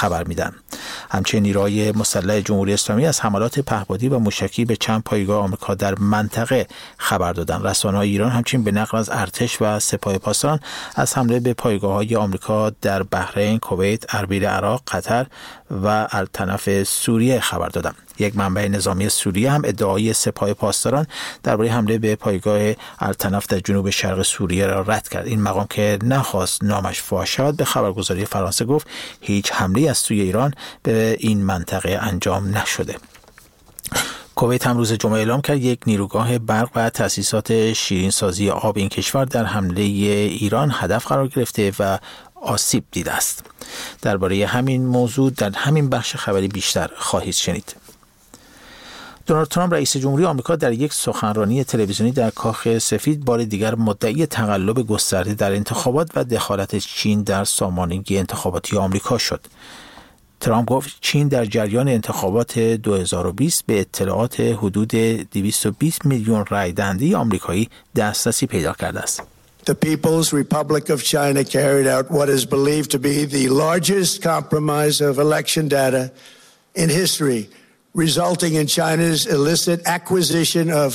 خبر میدن. همچنین نیروهای مسلح جمهوری اسلامی از حملات پهپادی و موشکی به چند پایگاه آمریکا در منطقه خبر دادن. رسانه‌های ایران همچنین به نقل از ارتش و سپاه پاسداران از حمله به پایگاه‌های آمریکا در بحرین، کویت، اربیل عراق، قطر و الطنف سوریه خبر دادند. یک منبع نظامی سوریه هم ادعای سپاه پاسداران درباره حمله به پایگاه الطنف در جنوب شرق سوریه را رد کرد. این مقام که نخواست نامش فاش شود به خبرگزاری فرانسه گفت هیچ حمله از سوی ایران به این منطقه انجام نشده. کویت هم روز جمعه اعلام کرد یک نیروگاه برق و تأسیسات شیرینسازی آب این کشور در حمله ایران هدف قرار گرفته و آسیب دیده است. درباره همین موضوع در همین بخش خبری بیشتر خواهید شنید. دونالد ترامپ رئیس جمهوری آمریکا در یک سخنرانی تلویزیونی در کاخ سفید بار دیگر مدعی تقلب گسترده در انتخابات و دخالت چین در سامانگی انتخاباتی آمریکا شد. ترامپ گفت چین در جریان انتخابات 2020 به اطلاعات حدود 220 میلیون رای دهنده آمریکایی دسترسی پیدا کرده است. The People's Republic of China carried out what is believed to be the largest compromise of election data in history, resulting in China's illicit acquisition of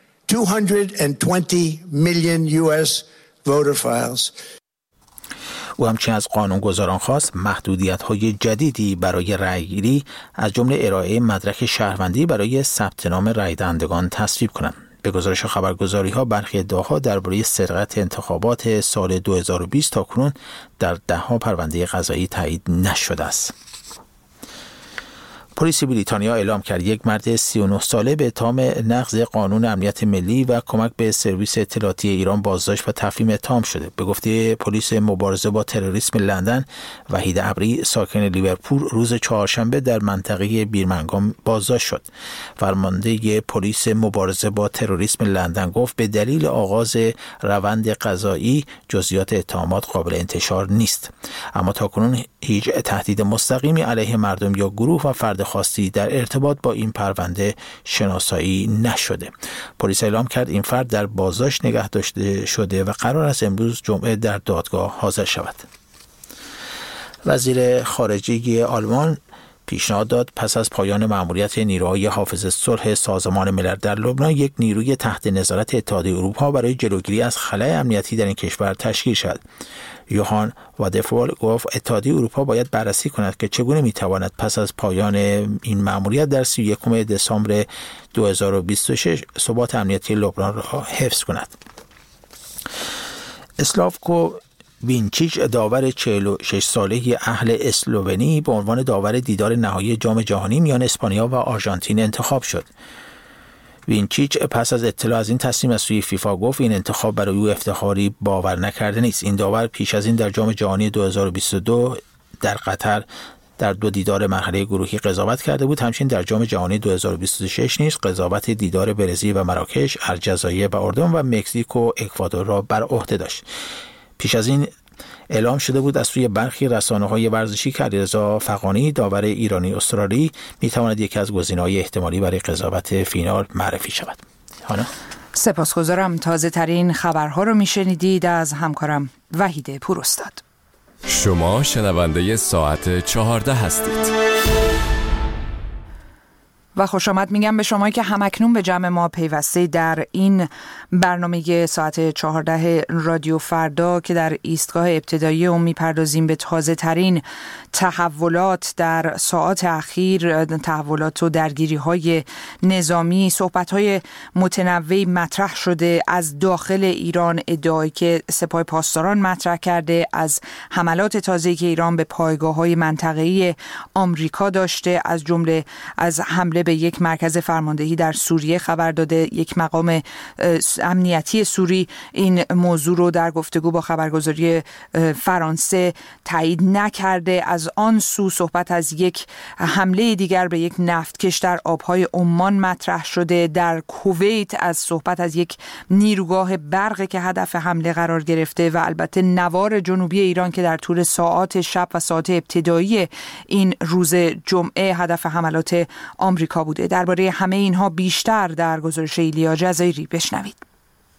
220 million U.S. voter files. او همچنین از قانونگذاران خواست محدودیت‌های جدیدی برای رأیگیری از جمله ارائه مدرک شهروندی برای ثبت نام رای دهندگان تصویب کنند. به گزارش خبرگزاری‌ها برخی ادعاها درباره سرقت انتخابات سال 2020 تاکنون در ده‌ها پرونده قضایی تایید نشده است. پلیس بریتانیا اعلام کرد یک مرد 39 ساله به اتهام نقض قانون امنیت ملی و کمک به سرویس اطلاعاتی ایران بازداشت و تفهیم اتهام شده. به گفته پلیس مبارزه با تروریسم لندن، وحید ابری ساکن لیورپول روز چهارشنبه در منطقه بیرمنگام بازداشت شد. فرمانده پلیس مبارزه با تروریسم لندن گفت به دلیل آغاز روند قضایی جزئیات اتهامات قابل انتشار نیست، اما تاکنون هیچ تهدید مستقیمی علیه مردم یا گروه و فرد خاصی در ارتباط با این پرونده شناسایی نشده. پلیس اعلام کرد این فرد در بازداشت نگه داشته شده و قرار است امروز جمعه در دادگاه حاضر شود. وزیر خارجه آلمان پیشنهاد داد پس از پایان مأموریت نیروهای حافظ صلح سازمان ملل در لبنان یک نیروی تحت نظارت اتحادیه اروپا برای جلوگیری از خلأ امنیتی در این کشور تشکیل شود. یوهان وادفول گفت اتحادیه اروپا باید بررسی کند که چگونه میتواند پس از پایان این مأموریت در 31 دسامبر 2026 ثبات امنیتی لبنان را حفظ کند. اسلاوکو وینچیچ داور 46 ساله اهل اسلوونی به عنوان داور دیدار نهایی جام جهانی میان اسپانیا و آرژانتین انتخاب شد. وینچیچ پس از اطلاع از این تصمیم از سوی فیفا گفت این انتخاب برای او افتخاری باور نکرده نیست. این داور پیش از این در جام جهانی 2022 در قطر در 2 دیدار مرحله گروهی قضاوت کرده بود. همچنین در جام جهانی 2026 نیز قضاوت دیدار برزیل و مراکش، الجزایر و اردن و مکزیک و اکوادور را بر عهده داشت. پیش از این اعلام شده بود از سوی برخی رسانه‌های ورزشی که علیرضا فغانی داور ایرانی استرالی میتواند یکی از گزینه‌های احتمالی برای قضاوت فینال معرفی شود. سپاسگزارم. تازه ترین خبرها رو میشنیدید از همکارم وحید پوراستاد. شما شنونده ساعت 14 هستید. و خوش آمد میگم به شما که همکنون به جمع ما پیوسته در این برنامه ساعت 14 رادیو فردا که در ایستگاه ابتدایی اون میپردازیم به تازه ترین تحولات در ساعات اخیر، تحولات و درگیری های نظامی. صحبت های متنوعی مطرح شده از داخل ایران، ادعایی که سپاه پاسداران مطرح کرده از حملات تازه‌ای که ایران به پایگاه های منطقه‌ای آمریکا داشته، از جمله از حمله به یک مرکز فرماندهی در سوریه خبر داده. یک مقام امنیتی سوری این موضوع رو در گفتگو با خبرگزاری فرانسه تایید نکرده. از آن سو صحبت از یک حمله دیگر به یک نفتکش در آبهای عمان مطرح شده. در کویت از صحبت از یک نیروگاه برق که هدف حمله قرار گرفته و البته نوار جنوبی ایران که در طول ساعات شب و ساعات ابتدایی این روز جمعه هدف حملات آمریکا بوده. درباره همه اینها بیشتر در گزارش ایلیا جزایری بشنوید.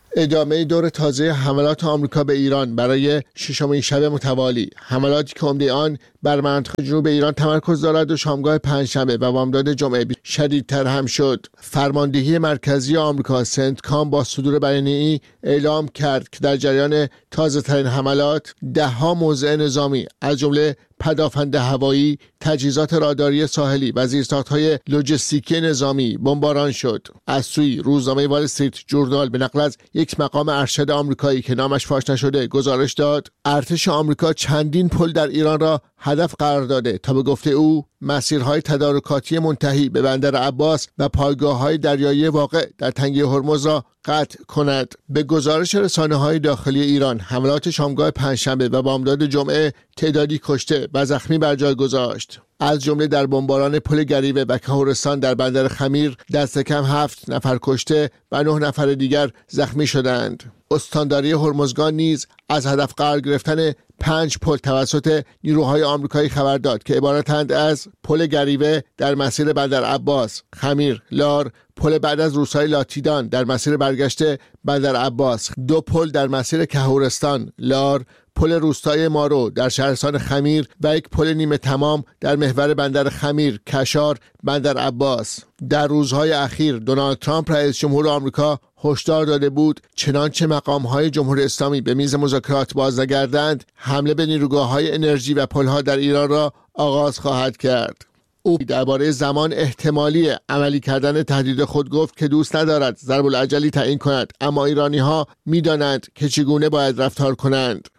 ادامه دور تازه حملات آمریکا به ایران برای ششمین شب متوالی، حملاتی که عمده آن بر منطقه جنوب ایران تمرکز دارد و شامگاه پنجشنبه و بامداد جمعه شدیدتر هم شد. فرماندهی مرکزی آمریکا سنتکام با صدور بیانیه‌ای اعلام کرد که در جریان تازه‌ترین حملات ده‌ها موضع نظامی از جمله پدافند هوایی، تجهیزات راداری ساحلی و زیرساخت‌های لوجستیکی نظامی بمباران شد. از سوی روزنامه وال استریت جورنال به نقل از یک مقام ارشد آمریکایی که نامش فاش نشده گزارش داد ارتش آمریکا چندین پل در ایران را هدف قرار داده تا به گفته او مسیرهای تدارکاتی منتهی به بندر عباس و پایگاه‌های دریایی واقع در تنگه هرمز را قطع کند. به گزارش رسانه‌های داخلی ایران، حملات شامگاه پنجشنبه و بامداد جمعه تعدادی کشته و زخمی بر جای گذاشت. از جمله در بمباران پل گریوه و کهورستان در بندر خمیر دست کم 7 نفر کشته و 9 نفر دیگر زخمی شدند. استانداری هرمزگان نیز از هدف قرار گرفتن 5 پل توسط نیروهای آمریکایی خبر داد که عبارتند از پل گریوه در مسیر بندر عباس، خمیر، لار، پل بعد از روستای لاتیدان در مسیر برگشت بندر عباس، 2 پل در مسیر کهورستان، لار، پل روستای مارو در شهرستان خمیر و 1 پل نیمه تمام در محور بندر خمیر، کشار، بندر عباس. در روزهای اخیر دونالد ترامپ رئیس جمهور آمریکا هشدار داده بود چنانچه مقام‌های جمهوری اسلامی به میز مذاکرات باز نگردند، حمله به نیروگاه‌های انرژی و پل‌ها در ایران را آغاز خواهد کرد. او درباره زمان احتمالی عملی کردن تهدید خود گفت که دوست ندارد ضرب العجلی تعیین کند، اما ایرانی‌ها می‌دانند که چگونه باید رفتار کنند.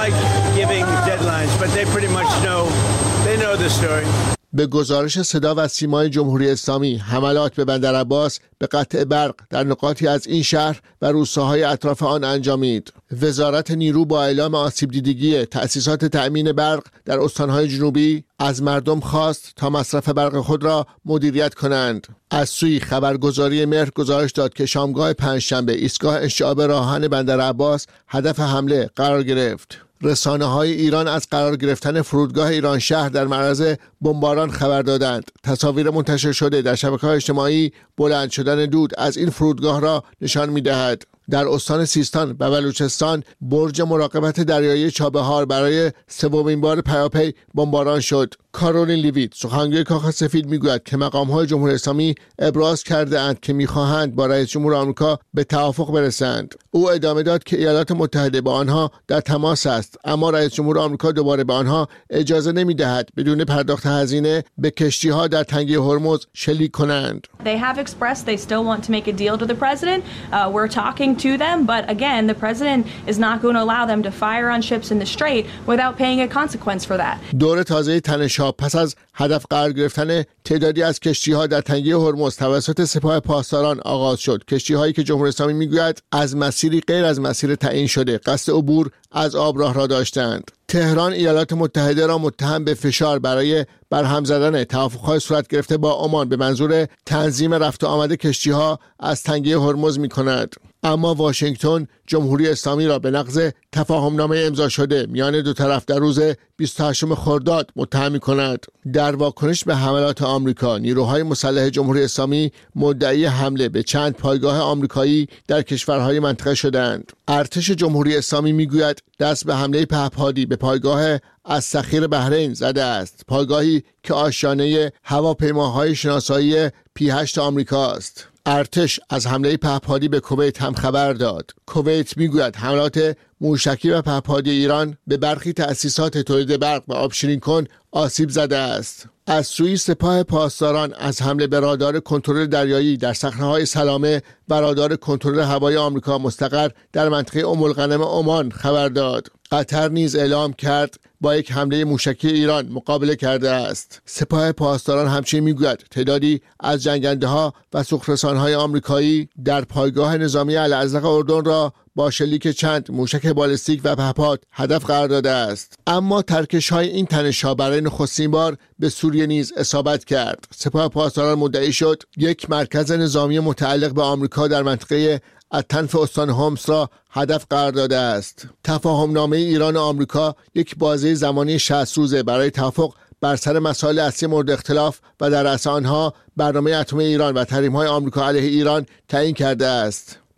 به گزارش صدا و سیمای جمهوری اسلامی، حملات به بندر عباس به قطع برق در نقاطی از این شهر و روستاهای اطراف آن انجامید. وزارت نیرو با اعلام آسیب دیدگی تأسیسات تأمین برق در استانهای جنوبی از مردم خواست تا مصرف برق خود را مدیریت کنند. از سوی خبرگزاری مهر گزارش داد که شامگاه پنجشنبه ایستگاه انشعاب راهن بندر عباس هدف حمله قرار گرفت. رسانه‌های ایران از قرار گرفتن فرودگاه ایران شهر در معرض بمباران خبر دادند. تصاویر منتشر شده در شبکه‌های اجتماعی بلند شدن دود از این فرودگاه را نشان می‌دهد. در استان سیستان و بلوچستان برج مراقبت دریایی چابهار برای سومین بار پیاپی بمباران شد. کارولین لیویت سخنگوی کاخ سفید میگوید که مقام‌های جمهوری اسلامی ابراز کرده اند که می‌خواهند با رئیس جمهور آمریکا به توافق برسند. او ادامه داد که ایالات متحده با آنها در تماس است، اما رئیس جمهور آمریکا دوباره به آنها اجازه نمی‌دهد بدون پرداخت هزینه به کشتی‌ها در تنگه هرمز شلیک کنند. They have expressed they still want to make a deal to the president. We're talking to them, but again, the president is not going to allow them to fire on ships in the strait without paying a consequence for that. دور تازه تنش‌ها پس از هدف قرار گرفتن تعدادی از کشتی‌ها در تنگه هرمز توسط سپاه پاسداران آغاز شد. کشتی‌هایی که جمهوری اسلامی میگوید از مسیری غیر از مسیر تعیین شده قصد عبور از آبراه را داشتند. تهران ایالات متحده را متهم به فشار برای برهم زدن توافق‌های صورت گرفته با عمان به منظور تنظیم رفت و آمد کشتی‌ها از تنگه هرمز می‌کند. اما واشنگتن جمهوری اسلامی را به نقض تفاهمنامه امضا شده میان دو طرف در روز 28 خرداد متهم می‌کند. در واکنش به حملات آمریکا، نیروهای مسلح جمهوری اسلامی مدعی حمله به چند پایگاه آمریکایی در کشورهای منطقه شدند. ارتش جمهوری اسلامی میگوید دست به حمله پهپادی به پایگاه السخیر بحرین زده است، پایگاهی که آشیانه هواپیماهای شناسایی P-8 آمریکاست. ارتش از حمله پهپادی به کویت هم خبر داد. کویت میگوید حملات موشکی و پهپادی ایران به برخی تأسیسات تولید برق و آبشیرین کن آسیب زده است. از سوی سپاه پاسداران از حمله به رادار کنترل دریایی در صخره‌های سلامه و رادار کنترل هوایی آمریکا مستقر در منطقه ام الغنم عمان خبر داد. قطر نیز اعلام کرد با یک حمله موشکی ایران مقابله کرده است. سپاه پاسداران همچنین میگوید تعدادی از جنگنده‌ها و سوخت‌رسان‌های آمریکایی در پایگاه نظامی الازرق اردن را با شلیک چند موشک بالستیک و پهپاد هدف قرار داده است. اما ترکش‌های این تنش‌ها برای نخستین بار به سوریه نیز اصابت کرد. سپاه پاسداران مدعی شد یک مرکز نظامی متعلق به آمریکا در منطقه التنف استان هومس را هدف قرار داده است. تفاهمنامه ایران و آمریکا یک بازه زمانی 60 روزه برای توافق بر سر مسائل اصلی مورد اختلاف و در رأس آنها برنامه اتمی ایران و تحریم‌های آمریکا علیه ایران تعیین کرده است.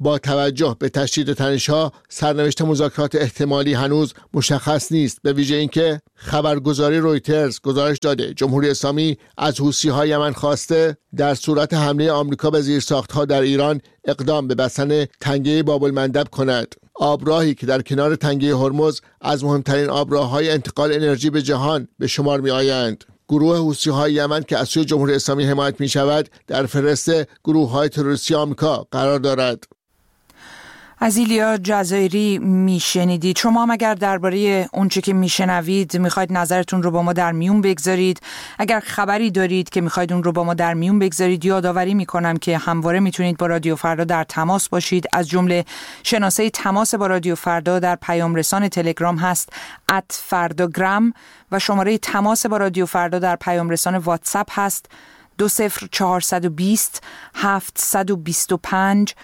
با توجه به تشدید تنش‌ها سرنوشت مذاکرات احتمالی هنوز مشخص نیست، به ویژه اینکه خبرگزاری رویترز گزارش داده جمهوری اسلامی از حوثی‌های یمن خواسته در صورت حمله آمریکا به زیرساخت‌ها در ایران اقدام به بستن تنگه باب‌المندب کند. آبراهی که در کنار تنگه هرمز از مهمترین آبراه‌های انتقال انرژی به جهان به شمار می‌آیند. گروه حوثی‌های یمن که از سوی جمهوری اسلامی حمایت می‌شود در فهرست گروه‌های تروریستی آمریکا قرار دارد. از ایلیا جزایری میشنیدید. شما هم اگر درباره اونچه که میشنوید میخواید نظرتون رو با ما در میون بگذارید، اگر خبری دارید که میخواید اون رو با ما در میون بگذارید، یادآوری میکنم که همواره میتونید با رادیو فردا در تماس باشید. از جمله شناسه تماس با رادیو فردا در پیام رسان تلگرام هست @فرداگرام و شماره تماس با رادیو فردا در پیام رسان واتساپ هست 20420 725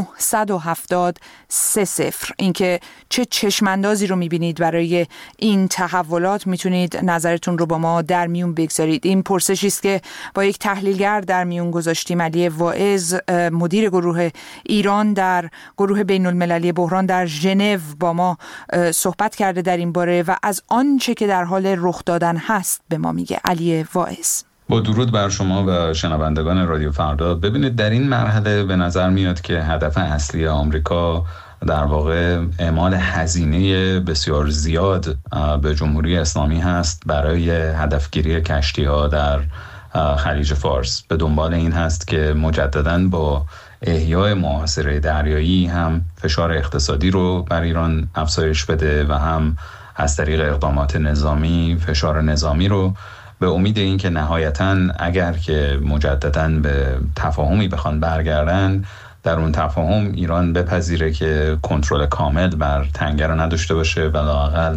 970 30. اینکه چه چشماندازی رو میبینید برای این تحولات، میتونید نظرتون رو با ما در میون بگذارید. این پرسشی است که با یک تحلیلگر در میون گذاشتیم. علی واعظ، مدیر گروه ایران در گروه بین المللی بحران در ژنو، با ما صحبت کرده در این باره و از آنچه که در حال رخ دادن هست به ما میگه. علی واعظ: با درود بر شما و شنوندگان رادیو فردا. ببینید، در این مرحله به نظر میاد که هدف اصلی آمریکا در واقع اعمال هزینه بسیار زیاد به جمهوری اسلامی هست برای هدفگیری کشتی‌ها در خلیج فارس. به دنبال این هست که مجدداً با احیای محاصره دریایی هم فشار اقتصادی رو بر ایران افزایش بده و هم از طریق اقدامات نظامی فشار نظامی رو، به امید این که نهایتاً اگر که مجدداً به تفاهمی بخوان برگردن، در اون تفاهم ایران بپذیره که کنترل کامل بر تنگه رو نداشته باشه و لااقل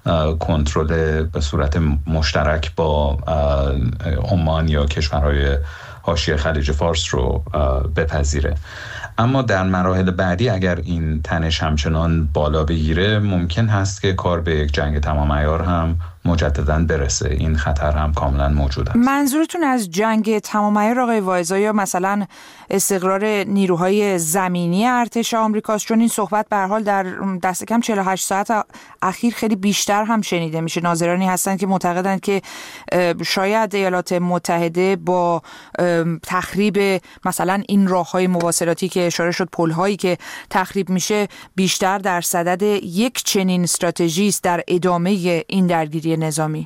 کنترل به صورت مشترک با عمان یا کشورهای حاشیه خلیج فارس رو بپذیره. اما در مراحل بعدی اگر این تنش همچنان بالا بگیره، ممکن هست که کار به یک جنگ تمام عیار هم مجدداً برسه. این خطر هم کاملا موجود است. منظورتون از جنگ تمام عیار آقای واعظ یا مثلا استقرار نیروهای زمینی ارتش آمریکاست؟ چون این صحبت به هر حال در دست کم 48 ساعت اخیر خیلی بیشتر هم شنیده میشه. ناظرانی هستند که معتقدند که شاید ایالات متحده با تخریب مثلا این راههای مواصلاتی که اشاره شد، پل‌هایی که تخریب میشه، بیشتر در صدد یک چنین استراتژی است در ادامه این درگیری نظامی.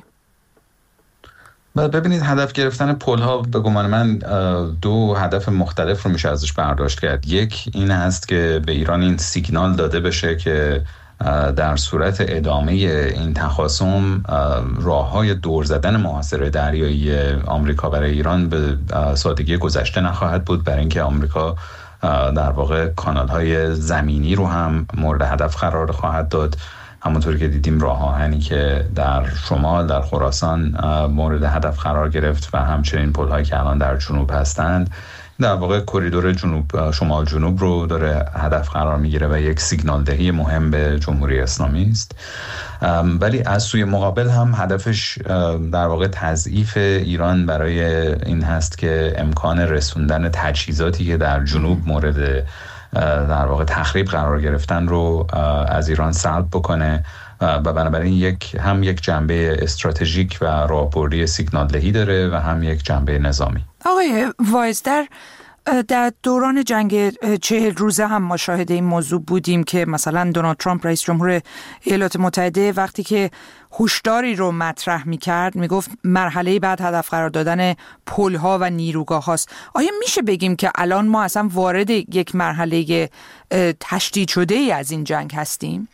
ببینید، هدف گرفتن پل‌ها به گمان من دو هدف مختلف رو میشه ازش برداشت کرد. یک این هست که به ایران این سیگنال داده بشه که در صورت ادامه این تخاصم راه‌های دور زدن محاصره دریایی آمریکا برای ایران به سادگی گذشته نخواهد بود، برای اینکه آمریکا در واقع کانال‌های زمینی رو هم مورد هدف قرار خواهد داد. همونطوری که دیدیم راه آهنی که در شمال در خراسان مورد هدف قرار گرفت و همچنین پل‌هایی که الان در جنوب هستند، در واقع کریدور جنوب شمال جنوب رو داره هدف قرار میگیره و یک سیگنال دهی مهم به جمهوری اسلامی است. ولی از سوی مقابل هم هدفش در واقع تضعیف ایران برای این هست که امکان رسوندن تجهیزاتی که در جنوب مورد در واقع تخریب قرار گرفتن رو از ایران سلب بکنه و بنابراین یک جنبه استراتژیک و راهبردی سیگنال دهی داره و هم یک جنبه نظامی. آقای واعظ، در دوران جنگ 40 روزه هم ما شاهد این موضوع بودیم که مثلا دونالد ترامپ رئیس جمهور ایالات متحده وقتی که هشداری رو مطرح می‌کرد میگفت مرحله بعد هدف قرار دادن پل‌ها و نیروگاه هاست. آیا میشه بگیم که الان ما اصلا وارد یک مرحله تشدید شده ای از این جنگ هستیم؟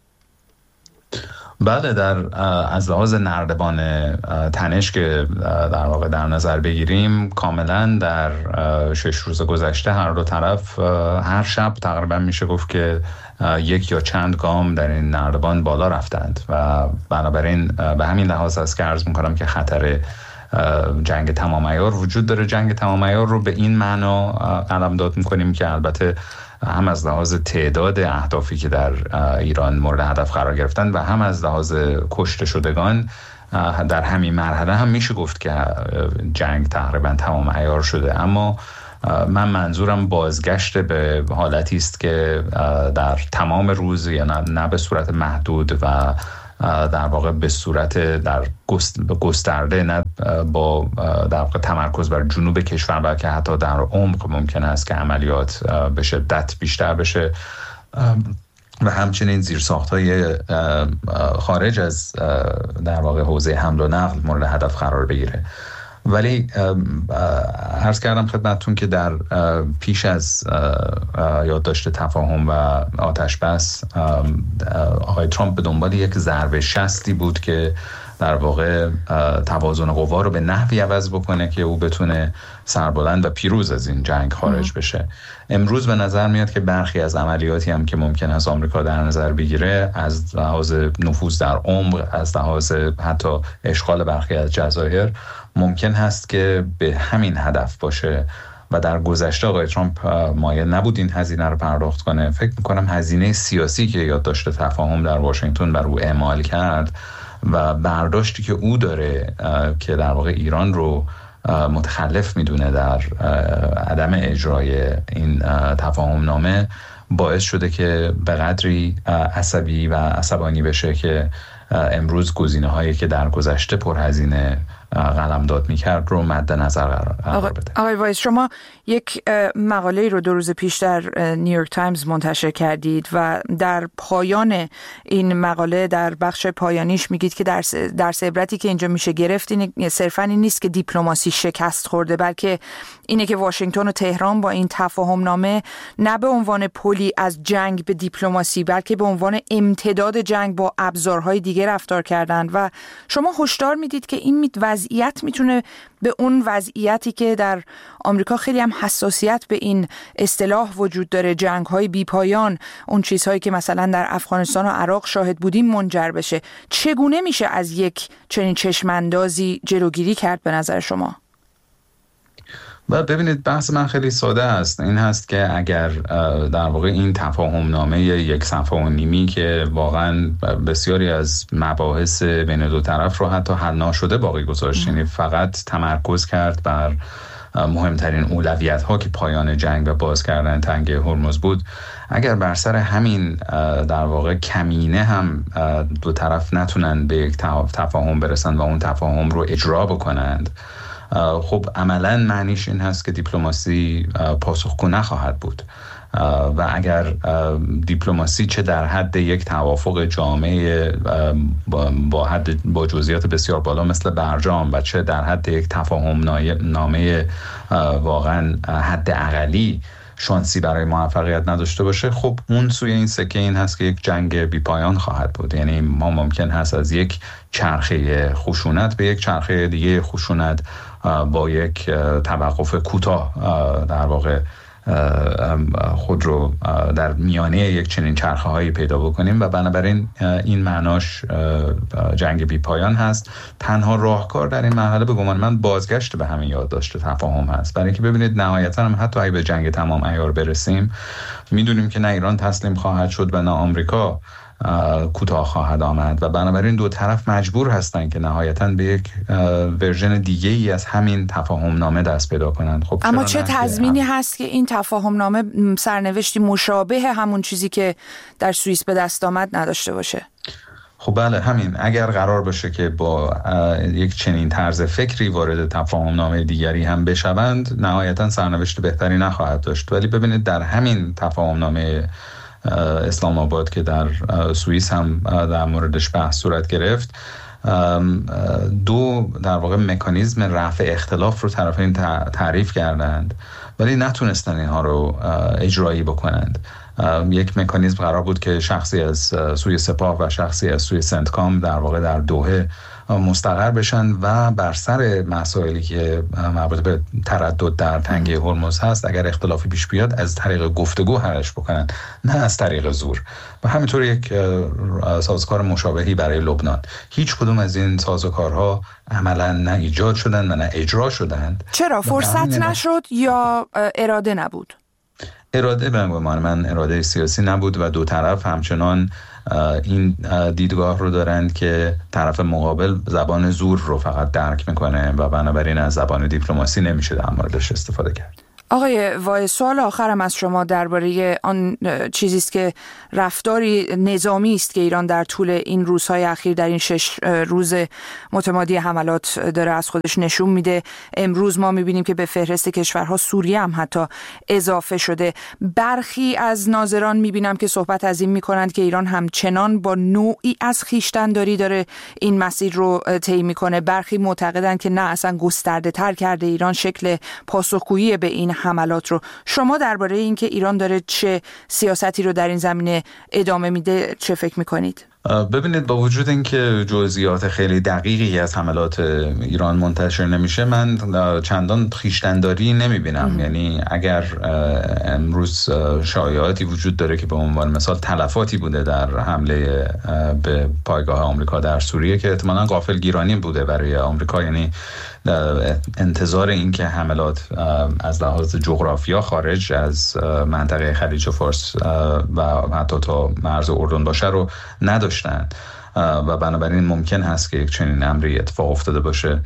بله، از لحاظ نردبان تنش که در واقع در نظر بگیریم، کاملا در 6 روز گذشته هر دو طرف هر شب تقریبا میشه گفت که یک یا چند گام در این نردبان بالا رفتند و بنابراین به همین لحاظ است که عرض میکنم که خطر جنگ تمام عیار وجود داره. جنگ تمام عیار رو به این معنا علمداد میکنیم که البته هم از لحاظ تعداد اهدافی که در ایران مورد هدف قرار گرفتن و هم از لحاظ کشته شدگان در همین مرحله هم میشه گفت که جنگ تقریبا تمام عیار شده. اما من منظورم بازگشت به حالتی است که در تمام روز یا نه به صورت محدود و در واقع به صورت در گسترده، نه با در واقع تمرکز بر جنوب کشور، بلکه حتی در عمق ممکن است که عملیات به شدت بیشتر بشه و همچنین زیرساخت‌های خارج از در واقع حوزه حمل و نقل مورد هدف قرار بگیره. ولی عرض کردم خدمتتون که در پیش از یادداشت تفاهم و آتش بس آقای ترامپ به دنبال یک ضربه شستی بود که در واقع توازن قوا رو به نحوی عوض بکنه که او بتونه سربلند و پیروز از این جنگ خارج بشه. امروز به نظر میاد که برخی از عملیاتی هم که ممکن است آمریکا در نظر بگیره، از لحاظ نفوذ در عمق، از لحاظ حتی اشغال برخی از جزایر، ممکن هست که به همین هدف باشه و در گذشته آقای ترامپ مایل نبود این هزینه رو پرداخت کنه. فکر میکنم هزینه سیاسی که یادداشت تفاهم در واشنگتن بر او اعمال کرد و برداشتی که او داره که در واقع ایران رو متخلف میدونه در عدم اجرای این تفاهم نامه، باعث شده که به قدری عصبی و عصبانی بشه که امروز گزینه‌هایی که در گذشته پرهزینه قلمداد می‌کرد رو مد نظر قرار بده. آقای وایس، شما یک مقاله رو 2 روز پیش در نیویورک تایمز منتشر کردید و در پایان این مقاله در بخش پایانیش میگید که درس عبرتی که اینجا میشه گرفت صرفاً این نیست که دیپلماسی شکست خورده، بلکه اینه که واشنگتن و تهران با این تفاهم نامه نه به عنوان پلی از جنگ به دیپلماسی، بلکه به عنوان امتداد جنگ با ابزارهای دیگه رفتار کردند و شما هشدار میدید که این وضعیت میتونه به اون وضعیتی که در آمریکا خیلی هم حساسیت به این اصطلاح وجود داره، جنگ‌های بی‌پایان، اون چیزهایی که مثلا در افغانستان و عراق شاهد بودیم، منجر بشه. چگونه میشه از یک چنین چشماندازی جلوگیری کرد به نظر شما؟ و ببینید، بحث من خیلی ساده است. این هست که اگر در واقع این تفاهم نامه 1.5 صفحه که واقعا بسیاری از مباحث بین دو طرف رو حتی حل نشده باقی گذاشت، یعنی فقط تمرکز کرد بر مهمترین اولویت ها که پایان جنگ و باز کردن تنگه هرمز بود، اگر بر سر همین در واقع کمینه هم دو طرف نتونن به یک تفاهم برسن و اون تفاهم رو اجرا بکنند، خب عملاً معنیش این هست که دیپلماسی پاسخگو نخواهد بود. و اگر دیپلماسی چه در حد یک توافق جامع با جزئیات بسیار بالا مثل برجام و چه در حد یک تفاهم نامه واقعاً حد اقلی شانسی برای موفقیت نداشته باشه، خب اون سوی این سکه این هست که یک جنگ بی پایان خواهد بود. یعنی ما ممکن هست از یک چرخه خشونت به یک چرخه دیگه خشونت با یک توقف کوتاه در واقع خود رو در میانه یک چنین چرخه هایی پیدا بکنیم و بنابراین این معناش جنگ بی پایان هست. تنها راهکار در این مرحله به گمان من بازگشت به همین یادداشت تفاهم هست، برای اینکه ببینید نهایتا هم حتی اگه به جنگ تمام عیار برسیم، میدونیم که نه ایران تسلیم خواهد شد و نه آمریکا کوتاه خواهد آمد و بنابراین دو طرف مجبور هستن که نهایتاً به یک ورژن دیگه ای از همین تفاهم نامه دست پیدا کنند. خب اما چه تضمینی هست که این تفاهم نامه سرنوشتی مشابه همون چیزی که در سوئیس به دست آمد نداشته باشه؟ خب بله، همین اگر قرار باشه که با یک چنین طرز فکری وارد تفاهم نامه دیگری هم بشوند، نهایتاً سرنوشت بهتری نخواهد داشت. ولی ببینید در همین تفاهم نامه اسلام آباد که در سوئیس هم در موردش بحث صورت گرفت، دو در واقع مکانیزم رفع اختلاف رو طرفین تعریف کردند ولی نتونستن اینها رو اجرایی بکنند. یک مکانیزم قرار بود که شخصی از سوی سپاه و شخصی از سوی سنتکام در واقع در دوحه مستقر بشن و بر سر مسائلی که مربوط به تردد در تنگه هرمز هست اگر اختلافی پیش بیاد از طریق گفتگو حلش بکنن، نه از طریق زور. و همینطور یک سازوکار مشابهی برای لبنان. هیچ کدوم از این سازوکارها عملا نه ایجاد شدن و نه اجرا شدند. چرا؟ فرصت نشد یا اراده نبود؟ اراده به گمان من اراده سیاسی نبود و دو طرف همچنان این دیدگاه رو دارند که طرف مقابل زبان زور رو فقط درک میکنه و بنابراین از زبان دیپلماسی نمیشه در موردش استفاده کرد. آقای وایس، سوال آخرم از شما درباره آن چیزی است که رفتاری نظامی است که ایران در طول این روزهای اخیر در این 6 روز متمادی حملات داره از خودش نشون میده. امروز ما میبینیم که به فهرست کشورها سوریه هم حتی اضافه شده. برخی از ناظران میبینم که صحبت از این میکنند که ایران همچنان با نوعی از خویشتن‌داری داره این مسیر رو طی میکنه. برخی معتقدند که نه، اصلا گسترده تر کرده ایران شکل پاسخگویی به این حملات رو. شما درباره اینکه ایران داره چه سیاستی رو در این زمینه ادامه میده چه فکر میکنید؟ ببینید، با وجود اینکه جزئیات خیلی دقیقی از حملات ایران منتشر نمیشه، من چندان خویشتن‌داری نمیبینم. یعنی اگر امروز شایعاتی وجود داره که به عنوان مثال تلفاتی بوده در حمله به پایگاه آمریکا در سوریه که احتمالاً غافلگیرانی بوده برای آمریکا، یعنی انتظار این که حملات از لحاظ جغرافیا خارج از منطقه خلیج فارس و حتی تا مرز اردن باشه رو نداشتن و بنابراین ممکن هست که یک چنین امری اتفاق افتاده باشه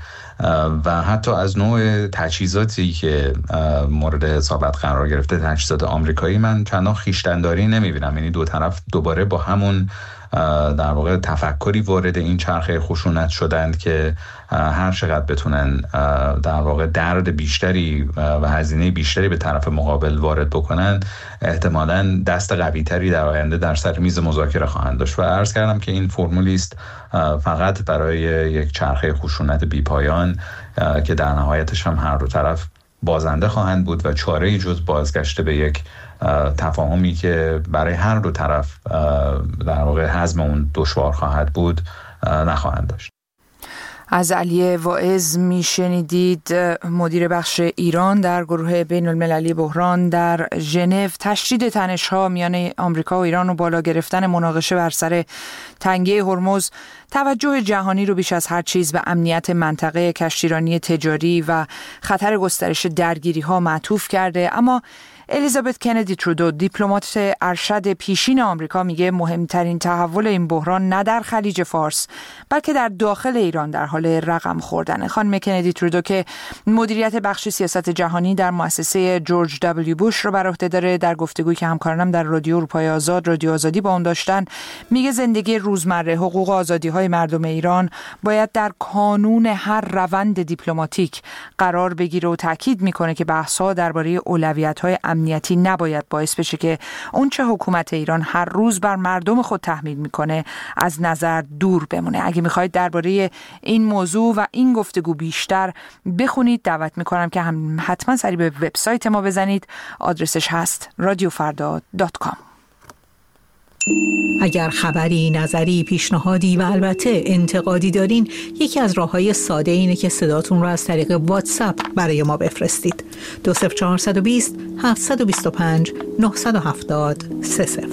و حتی از نوع تجهیزاتی که مورد حسابت قرار گرفته، تجهیزات آمریکایی، من چندان خویشتن‌داری نمی‌بینم. یعنی دو طرف دوباره با همون در واقع تفکری وارد این چرخه خشونت شدند که هر چقدر بتونن در واقع درد بیشتری و هزینه بیشتری به طرف مقابل وارد بکنن، احتمالاً دست قوی‌تری در آینده در سر میز مذاکره خواهند داشت. و عرض کردم که این فرمولی است فقط برای یک چرخه خشونت بی‌پایان که در نهایتش هم هر دو طرف بازنده خواهند بود و چاره‌ای جز بازگشت به یک تفاهمی که برای هر دو طرف در واقع هضم اون دشوار خواهد بود نخواهند داشت. از علی واعظ میشنیدید، مدیر بخش ایران در گروه بین المللی بحران در ژنو. تشدید تنش‌ها میان آمریکا و ایران و بالا گرفتن مناقشه بر سر تنگه هرمز توجه جهانی رو بیش از هر چیز به امنیت منطقه، کشتیرانی تجاری و خطر گسترش درگیری‌ها معطوف کرده. اما الیزابت کندی ترودو، دیپلمات ارشد پیشین آمریکا، میگه مهمترین تحول این بحران نه در خلیج فارس بلکه در داخل ایران در حال رقم خوردنه. خانم کندی ترودو که مدیریت بخش سیاست جهانی در مؤسسه جورج دبلیو بوش رو بر عهده داره، در گفتگویی که همکارانم در رادیو اروپای آزاد، رادیو آزادی با اون داشتن، میگه زندگی روزمره، حقوق و آزادی‌های مردم ایران باید در کانون هر روند دیپلماتیک قرار بگیره و تاکید میکنه که بحث‌ها درباره اولویت‌های امنیتی نباید باعث بشه که اون چه حکومت ایران هر روز بر مردم خود تحمیل میکنه از نظر دور بمونه. اگه میخواید درباره این موضوع و این گفتگو بیشتر بخونید، دعوت میکنم که حتما سری به وبسایت ما بزنید. آدرسش هست radiofarda.com. اگر خبری، نظری، پیشنهادی و البته انتقادی دارین، یکی از راه‌های ساده اینه که صداتون رو از طریق واتساپ برای ما بفرستید. 20420 725 970 30.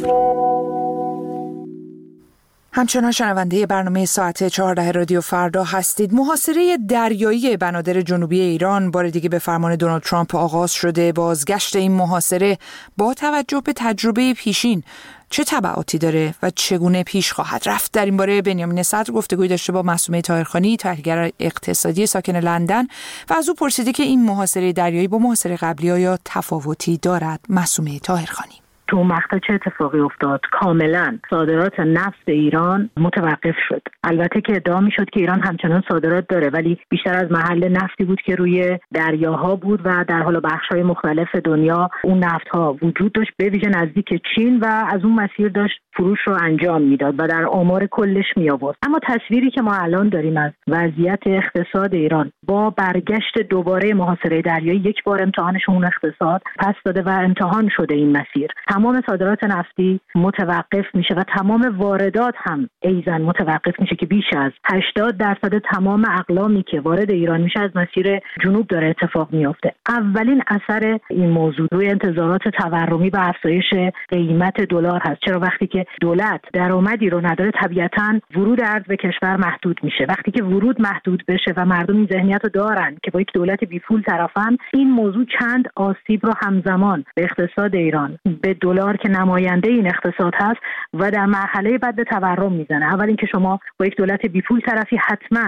همچنان شنونده برنامه ساعت 14 رادیو فردا هستید. محاصره دریایی بنادر جنوبی ایران بار دیگه به فرمان دونالد ترامپ آغاز شده. بازگشت این محاصره با توجه به تجربه پیشین چه تبعاتی داره و چگونه پیش خواهد رفت؟ در این باره بنیامین صدر گفتگوی داشته با معصومه طاهرخانی، تحلیلگر اقتصادی ساکن لندن، و از او پرسیده که این محاصره دریایی با محاصره قبلی آیا تفاوتی دارد؟ معصومه طاهرخانی: تو مقطع چه اتفاقی افتاد؟ کاملا صادرات نفت ایران متوقف شد. البته که ادعا میشد که ایران همچنان صادرات داره، ولی بیشتر از محل نفتی بود که روی دریاها بود و در حال بخش‌های مختلف دنیا اون نفت‌ها وجود داشت، به ویژه نزدیک چین، و از اون مسیر داشت فروش رو انجام میداد و در آمار کلش می آورد. اما تصویری که ما الان داریم از وضعیت اقتصاد ایران با برگشت دوباره محاصره دریایی، یک بار امتحانش اون اقتصاد پس داده و امتحان شده این مسیر. تمام صادرات نفتی متوقف میشه و تمام واردات هم ایزن متوقف میشه که بیش از 80% تمام اقلامی که وارد ایران میشه از مسیر جنوب داره اتفاق میفته. اولین اثر این موضوع روی انتظارات تورمی و افزایش قیمت دلار هست. چرا وقتی که دولت درآمدی رو نداره، طبیعتاً ورود ارز به کشور محدود میشه. وقتی که ورود محدود بشه و مردم این ذهنیت رو دارن که با یک دولت بیپول طرفن، این موضوع چند آسیب رو همزمان به اقتصاد ایران، به دلار که نماینده این اقتصاد هست، و در مرحله بعد به تورم میزنه. اول اینکه شما با یک دولت بیپول طرفی، حتماً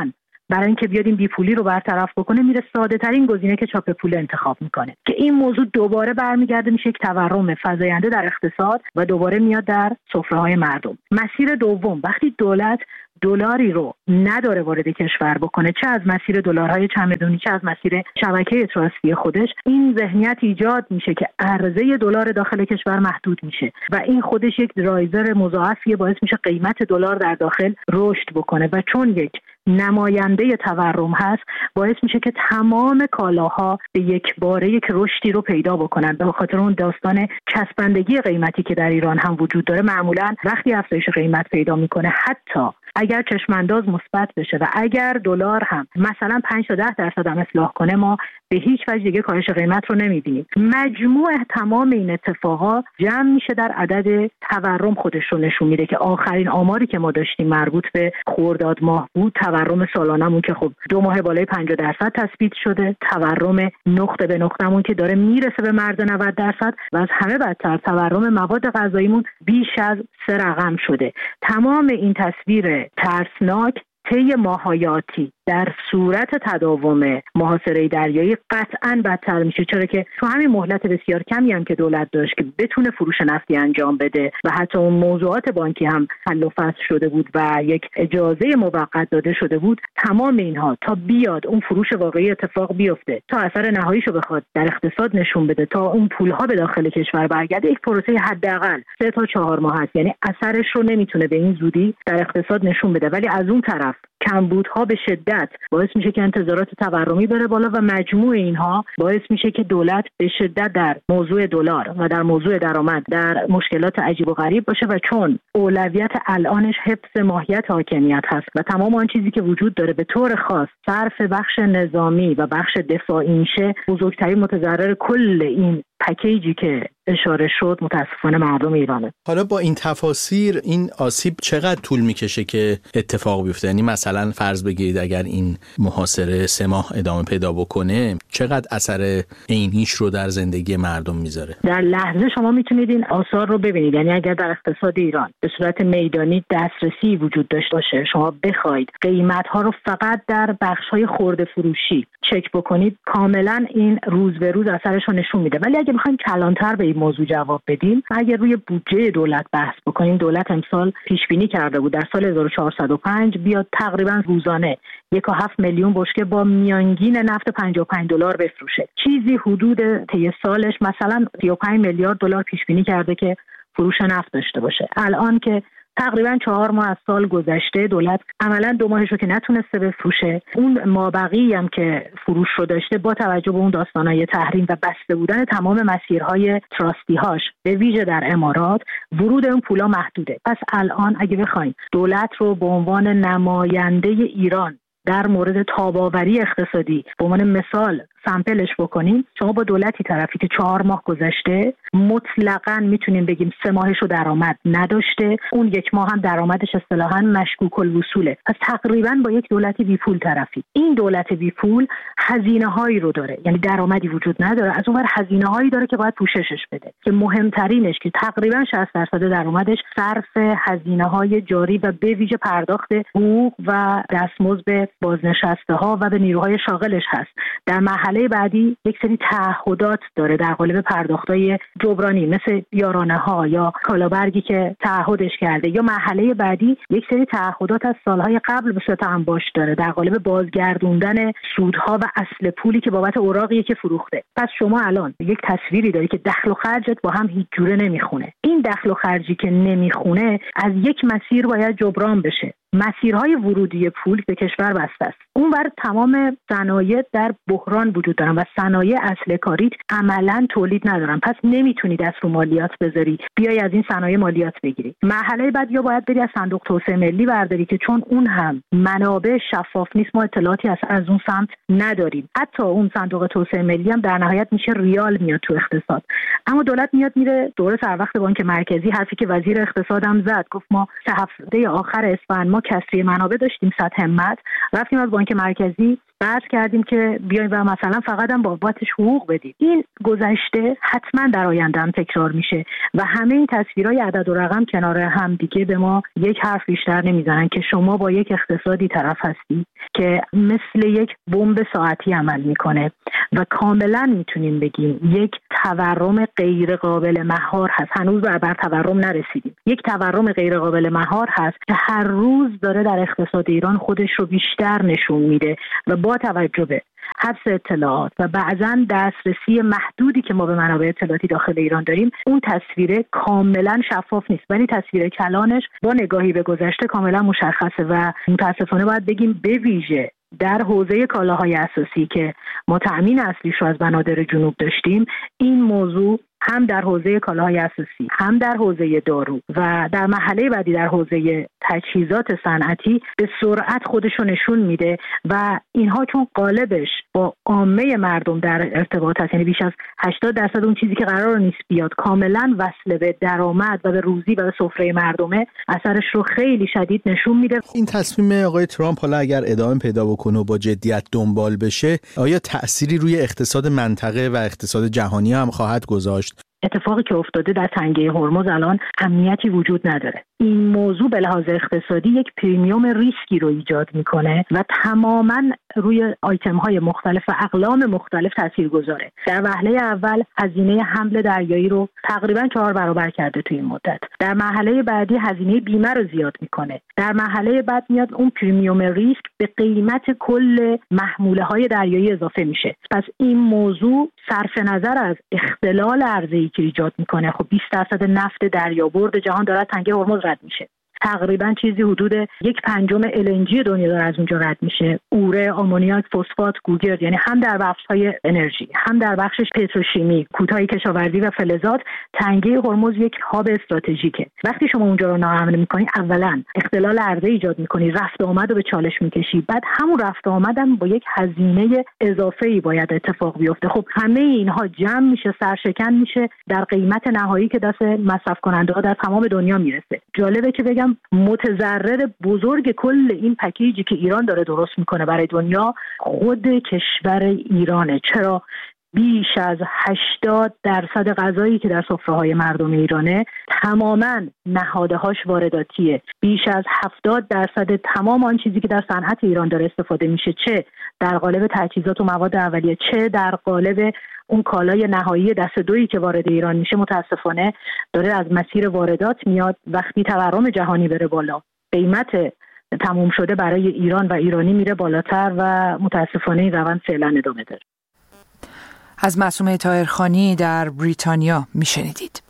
برای اینکه بیاد این بیپولی رو برطرف بکنه میره ساده ترین گزینه که چاپ پول انتخاب میکنه که این موضوع دوباره برمیگرده میشه یک تورم فزاینده در اقتصاد و دوباره میاد در سفره‌های مردم. مسیر دوم، وقتی دولت دلاری رو نداره وارد کشور بکنه، چه از مسیر دلارهای چمدونی چه از مسیر شبکه تراستی خودش، این ذهنیت ایجاد میشه که عرضه دلار داخل کشور محدود میشه و این خودش یک درایور مضاعفی باعث میشه قیمت دلار در داخل رشد بکنه و چون یک نماینده تورم هست باعث میشه که تمام کالاها به یک باره یک رشدی رو پیدا بکنن. به خاطر اون داستان چسبندگی قیمتی که در ایران هم وجود داره، معمولا وقتی افزایش قیمت پیدا میکنه حتی اگر چشمانداز مثبت بشه و اگر دلار هم مثلا 5 تا 10% هم اصلاح کنه، ما به هیچ وجه دیگه کاهش قیمت رو نمیبینیم. مجموع تمام این اتفاقات جمع میشه در عدد تورم خودش رو نشون میده که آخرین آماری که ما داشتیم مربوط به خرداد ماه بود. تورم سالانمون که خب 2 ماه بالای 50% تثبیت شده، تورم نقطه به نقطه‌مون که داره میرسه به مرز 90% و از همه بدتر تورم مواد غذاییمون بیش از 3 رقم شده. تمام این تصویر ترسناک طی ماه‌های آتی در صورت تداوم محاصره دریایی قطعاً بدتر میشه، چرا که تو همین مهلت بسیار کمی هم که دولت داشت که بتونه فروش نفتی انجام بده و حتی اون موضوعات بانکی هم حل و فصل شده بود و یک اجازه موقت داده شده بود، تمام اینها تا بیاد اون فروش واقعی اتفاق بیفته، تا اثر نهاییشو بخواد در اقتصاد نشون بده، تا اون پولها به داخل کشور برگرده، یک پروسه حداقل 3 تا 4 ماه هست. یعنی اثرش رو نمیتونه به این زودی در اقتصاد نشون بده، ولی از اون طرف کمبودها به شدت باعث میشه که انتظارات تورمی بره بالا و مجموع اینها باعث میشه که دولت به شدت در موضوع دلار و در موضوع درآمد در مشکلات عجیب و غریب باشه و چون اولویت الانش حفظ ماهیت حاکمیت هست و تمام آن چیزی که وجود داره به طور خاص صرف بخش نظامی و بخش دفاعی میشه، بزرگترین متضرر کل این پکیجی که اشاره شد متاسفانه مردم ایرانه. حالا با این تفاسیر این آسیب چقدر طول میکشه که اتفاق بیفته؟ یعنی مثلا فرض بگیرید اگر این محاصره 3 ماه ادامه پیدا بکنه، چقدر اثر عینیش رو در زندگی مردم میذاره؟ در لحظه شما میتونید این آثار رو ببینید. یعنی اگر در اقتصاد ایران به صورت میدانی دسترسی وجود داشته باشه، شما بخواید قیمت‌ها رو فقط در بخش‌های خرده فروشی چک بکنید، کاملا این روز به روز اثرش رو نشون میده. ولی اگه بخوایم کلانتر به این موضوع جواب بدیم، اگر روی بودجه دولت بحث بکنیم، دولت امسال پیش بینی کرده بود در سال 1405 بیاد تقریبا روزانه 1.7 میلیون بشکه با میانگین نفت $55 بفروشه. چیزی حدود طی سالش مثلا 35 میلیارد دلار پیش بینی کرده که فروش نفت داشته باشه. الان که تقریبا 4 ماه از سال گذشته، دولت عملا 2 ماهش رو که نتونسته بفروشه، اون مابقی هم که فروش رو داشته با توجه به اون داستانای تحریم و بسته بودن تمام مسیرهای تراستی هاش به ویژه در امارات، ورود اون پولا محدوده. پس الان اگه بخوایم دولت رو به عنوان نماینده ایران در مورد تاب‌آوری اقتصادی به عنوان مثال سامپلش بکنیم، شما با دولتی طرفی که 4 ماه گذشته مطلقاً میتونیم بگیم 3 ماهش رو درآمد نداشته، اون 1 ماه هم درآمدش اصطلاحاً مشکوک الوصوله. پس تقریباً با یک دولت بی پول طرفی. این دولت بی پول هزینه‌هایی رو داره، یعنی درآمدی وجود نداره، از اونور هزینه‌هایی داره که باید پوششش بده، که مهمترینش که تقریباً 60% درآمدش صرف هزینه‌های جاری و به ویژه پرداخت حقوق و دستمزد به بازنشسته‌ها و به نیروهای شاغلش هست. در مرحله بعدی یک سری تعهدات داره در قالب پرداخت‌های جبرانی مثل یارانه‌ها یا کالابرگی که تعهدش کرده، یا مرحله بعدی یک سری تعهدات از سالهای قبل به صورت انباش داره در قالب بازگردوندن سودها و اصل پولی که بابت اوراقی که فروخته. پس شما الان یک تصویری داری که دخل و خرجت با هم هیچ جوره نمیخونه. این دخل و خرجی که نمیخونه از یک مسیر باید جبران بشه. مسیرهای ورودی پول به کشور بسته است. اونور تمام صنایع در بحران وجود دارن و صنایع اصل کاری عملاً تولید ندارن. پس نمیتونی دست رو مالیات بذاری بیای از این صنایع مالیات بگیری. مرحله بعد یا باید بری از صندوق توسعه ملی برداری که چون اون هم منابع شفاف نیست، ما اطلاعاتی از اون سمت نداریم. حتی اون صندوق توسعه ملی هم در نهایت میشه ریال میاد تو اقتصاد. اما دولت میاد میره دوره سر وقت بانک مرکزی، حرفی که وزیر اقتصادم زد، گفت ما 3 هفته آخر اسفند ما ما کسری منابع داشتیم، صد همت، رفتیم از بانک مرکزی قرض کردیم که بیایم و مثلا فقط هم بابتش حقوق بدیم. این گذشته حتما در آینده هم تکرار میشه و همه این تصویرهای عدد و رقم کنار هم دیگه به ما یک حرف بیشتر نمیزنن که شما با یک اقتصادی طرف هستی که مثل یک بمب ساعتی عمل میکنه و کاملا میتونیم بگیم یک تورم غیر قابل مهار هست. هنوز بر تورم نرسیدیم. یک تورم غیر قابل مهار هست که هر روز داره در اقتصاد ایران خودش رو بیشتر نشون میده و با توجه به حبس اطلاعات و بعضاً دسترسی محدودی که ما به منابع اطلاعاتی داخل ایران داریم، اون تصویر کاملا شفاف نیست، ولی تصویر کلانش با نگاهی به گذشته کاملا مشخصه و متاسفانه باید بگیم به ویژه در حوزه کالاهای اساسی که ما تأمین اصلیش رو از بنادر جنوب داشتیم، این موضوع هم در حوزه کالاهای اساسی، هم در حوزه دارو و در مرحله بعدی در حوزه تجهیزات صنعتی به سرعت خودش رو نشون میده و اینها چون قالبش با عامه مردم در ارتباط هست، یعنی بیش از 80% اون چیزی که قرار نیست بیاد کاملا وصل به درآمد و به روزی و به سفره مردمه، اثرش رو خیلی شدید نشون میده. این تصمیم آقای ترامپ حالا اگر ادامه پیدا بکنه و با جدیت دنبال بشه، آیا تأثیری روی اقتصاد منطقه و اقتصاد جهانی هم خواهد گذاشت؟ اتفاقی که افتاده در تنگه هرمز الان امنیتی وجود نداره. این موضوع به لحاظ اقتصادی یک پریمیوم ریسکی رو ایجاد میکنه و تماما روی آیتم های مختلف و اقلام مختلف تاثیر گذاره. در وهله اول هزینه حمل دریایی رو تقریبا 4 برابر کرده توی این مدت. در مرحله بعدی هزینه بیمه رو زیاد میکنه. در مرحله بعد میاد اون پریمیوم ریسک به قیمت کل محموله های دریایی اضافه میشه. پس این موضوع صرف نظر از اختلال عرضه‌ای که ایجاد میکنه، خب 20% نفت دریابرد جهان داره تنگه هرمز رد میشه. تقریبا چیزی حدود 1/5 LNG دنیا داره از اونجا رد میشه. اوره، آمونیاک، فسفات، گوگرد، یعنی هم در بخش‌های انرژی، هم در بخش پتروشیمی، کوتاه کشاورزی و فلزات، تنگه هرمز یک هاب استراتژیکه. وقتی شما اونجا رو ناامن می‌کنی، اولا اختلال عرضه ایجاد می‌کنی، رفت و آمد رو به چالش می‌کشی، بعد همون رفت و آمد هم با یک هزینه اضافه‌ای باید اتفاق بیفته. خب همه اینها جمع میشه، سرشکن میشه در قیمت نهایی که دست مصرف کننده‌ها در تمام دنیا میرسه. جالبه که بگم متضرر بزرگ کل این پکیجی که ایران داره درست میکنه برای دنیا خود کشور ایرانه. چرا؟ بیش از 80% غذایی که در سفره‌های مردم ایرانه تماماً نهادهاش وارداتیه. بیش از 70% تمام آن چیزی که در صنعت ایران داره استفاده میشه، چه در قالب تجهیزات و مواد اولیه، چه در قالب اون کالای نهایی دست دویی که وارد ایران میشه، متاسفانه داره از مسیر واردات میاد. وقتی تورم جهانی بره بالا، قیمت تموم شده برای ایران و ایرانی میره بالاتر و متاسفانه این روند فعلا ادامه داره. از معصومه طاهرخانی در بریتانیا میشنیدید.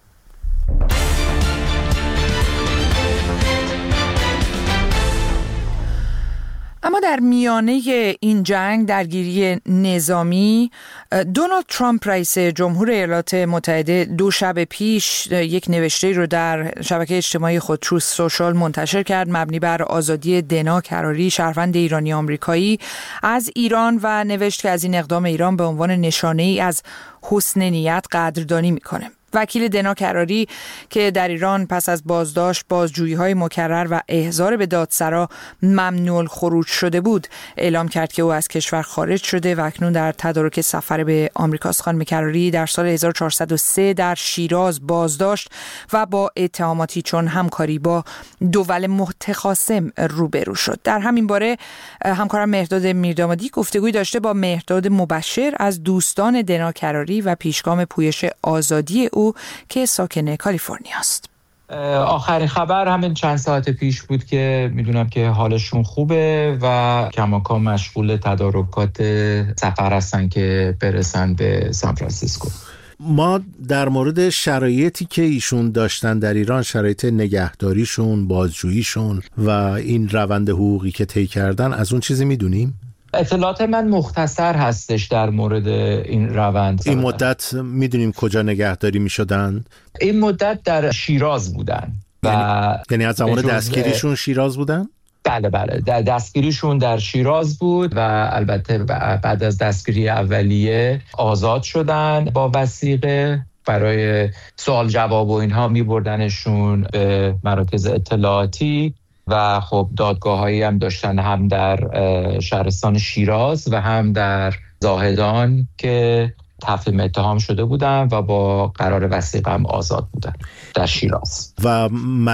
اما در میانه این جنگ، درگیری نظامی، دونالد ترامپ رئیس جمهور ایالات متحده 2 شب پیش یک نوشته رو در شبکه اجتماعی خود تروث سوشال منتشر کرد مبنی بر آزادی دنا کراری، شهروند ایرانی آمریکایی، از ایران و نوشت که از این اقدام ایران به عنوان نشانه‌ای از حسن نیت قدردانی میکنه. وکیل دنا کراری که در ایران پس از بازداشت، بازجویی‌های مکرر و احضار به دادسرا ممنوع الخروج شده بود، اعلام کرد که او از کشور خارج شده و اکنون در تدارک سفر به آمریکاست. خانم کراری در سال 1403 در شیراز بازداشت و با اتهاماتی چون همکاری با دول متخاصم روبرو شد. در همین باره همکارم مهرداد میردامادی گفتگوی داشته با مهرداد مبشر از دوستان دنا کراری و پیشگام پویش آزادی او که ساکن کالیفرنیا است. آخرین خبر همین چند ساعت پیش بود که میدونم که حالشون خوبه و کماکان مشغول تدارکات سفر هستن که برسن به سان فرانسیسکو. ما در مورد شرایطی که ایشون داشتن در ایران، شرایط نگهداریشون، بازجوییشون و این روند حقوقی که طی کردن، از اون چیزی میدونیم؟ اطلاعات من مختصر هستش در مورد این روند. این مدت میدونیم کجا نگهداری میشدن؟ این مدت در شیراز بودن یعنی از زمان دستگیریشون شیراز بودن؟ بله دستگیریشون در شیراز بود و البته بعد از دستگیری اولیه آزاد شدن با وثیقه. برای سوال جواب و اینها میبردنشون به مراکز اطلاعاتی و خب دادگاه‌هایی هم داشتن، هم در شهرستان شیراز و هم در زاهدان که تفهیم اتهام شده بودن و با قرار وثیقه هم آزاد بودن در شیراز. و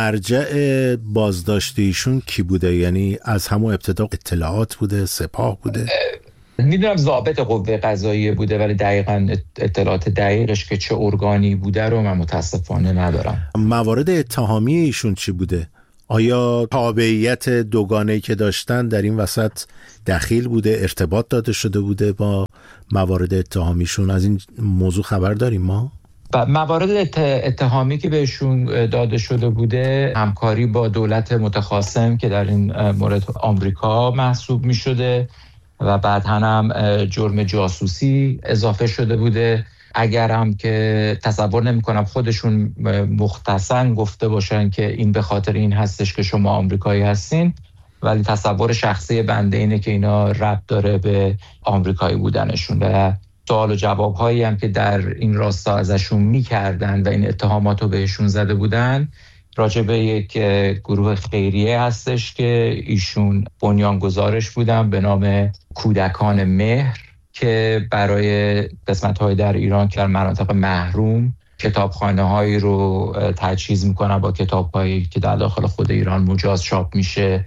مرجع بازداشت ایشون کی بوده؟ یعنی از همون ابتدا اطلاعات بوده، سپاه بوده؟ میدونم ضابط قوه قضاییه بوده، ولی دقیقاً اطلاعات دقیقش که چه ارگانی بوده رو من متاسفانه ندارم. موارد اتهامی ایشون چی بوده؟ آیا تابعیت دوگانه‌ای که داشتن در این وسط دخیل بوده؟ ارتباط داده شده بوده با موارد اتهامیشون؟ از این موضوع خبر داریم ما؟ موارد اتهامی که بهشون داده شده بوده همکاری با دولت متخاصم که در این مورد آمریکا محسوب می شده و بعد هم جرم جاسوسی اضافه شده بوده. اگر هم که تصور نمی کنم خودشون مختصاً گفته باشن که این به خاطر این هستش که شما آمریکایی هستین، ولی تصور شخصی بنده اینه که اینا ربط داره به آمریکایی بودنشون و سوال و جواب هایی هم که در این راستا ازشون میکردن و این اتهامات رو بهشون زده بودن راجع به یک گروه خیریه هستش که ایشون بنیانگذارش بودن به نام کودکان مهر که برای قسمت‌های در ایران که در مناطق محروم کتابخانه‌هایی رو تجهیز میکنن با کتاب‌هایی که در داخل خود ایران مجاز چاپ میشه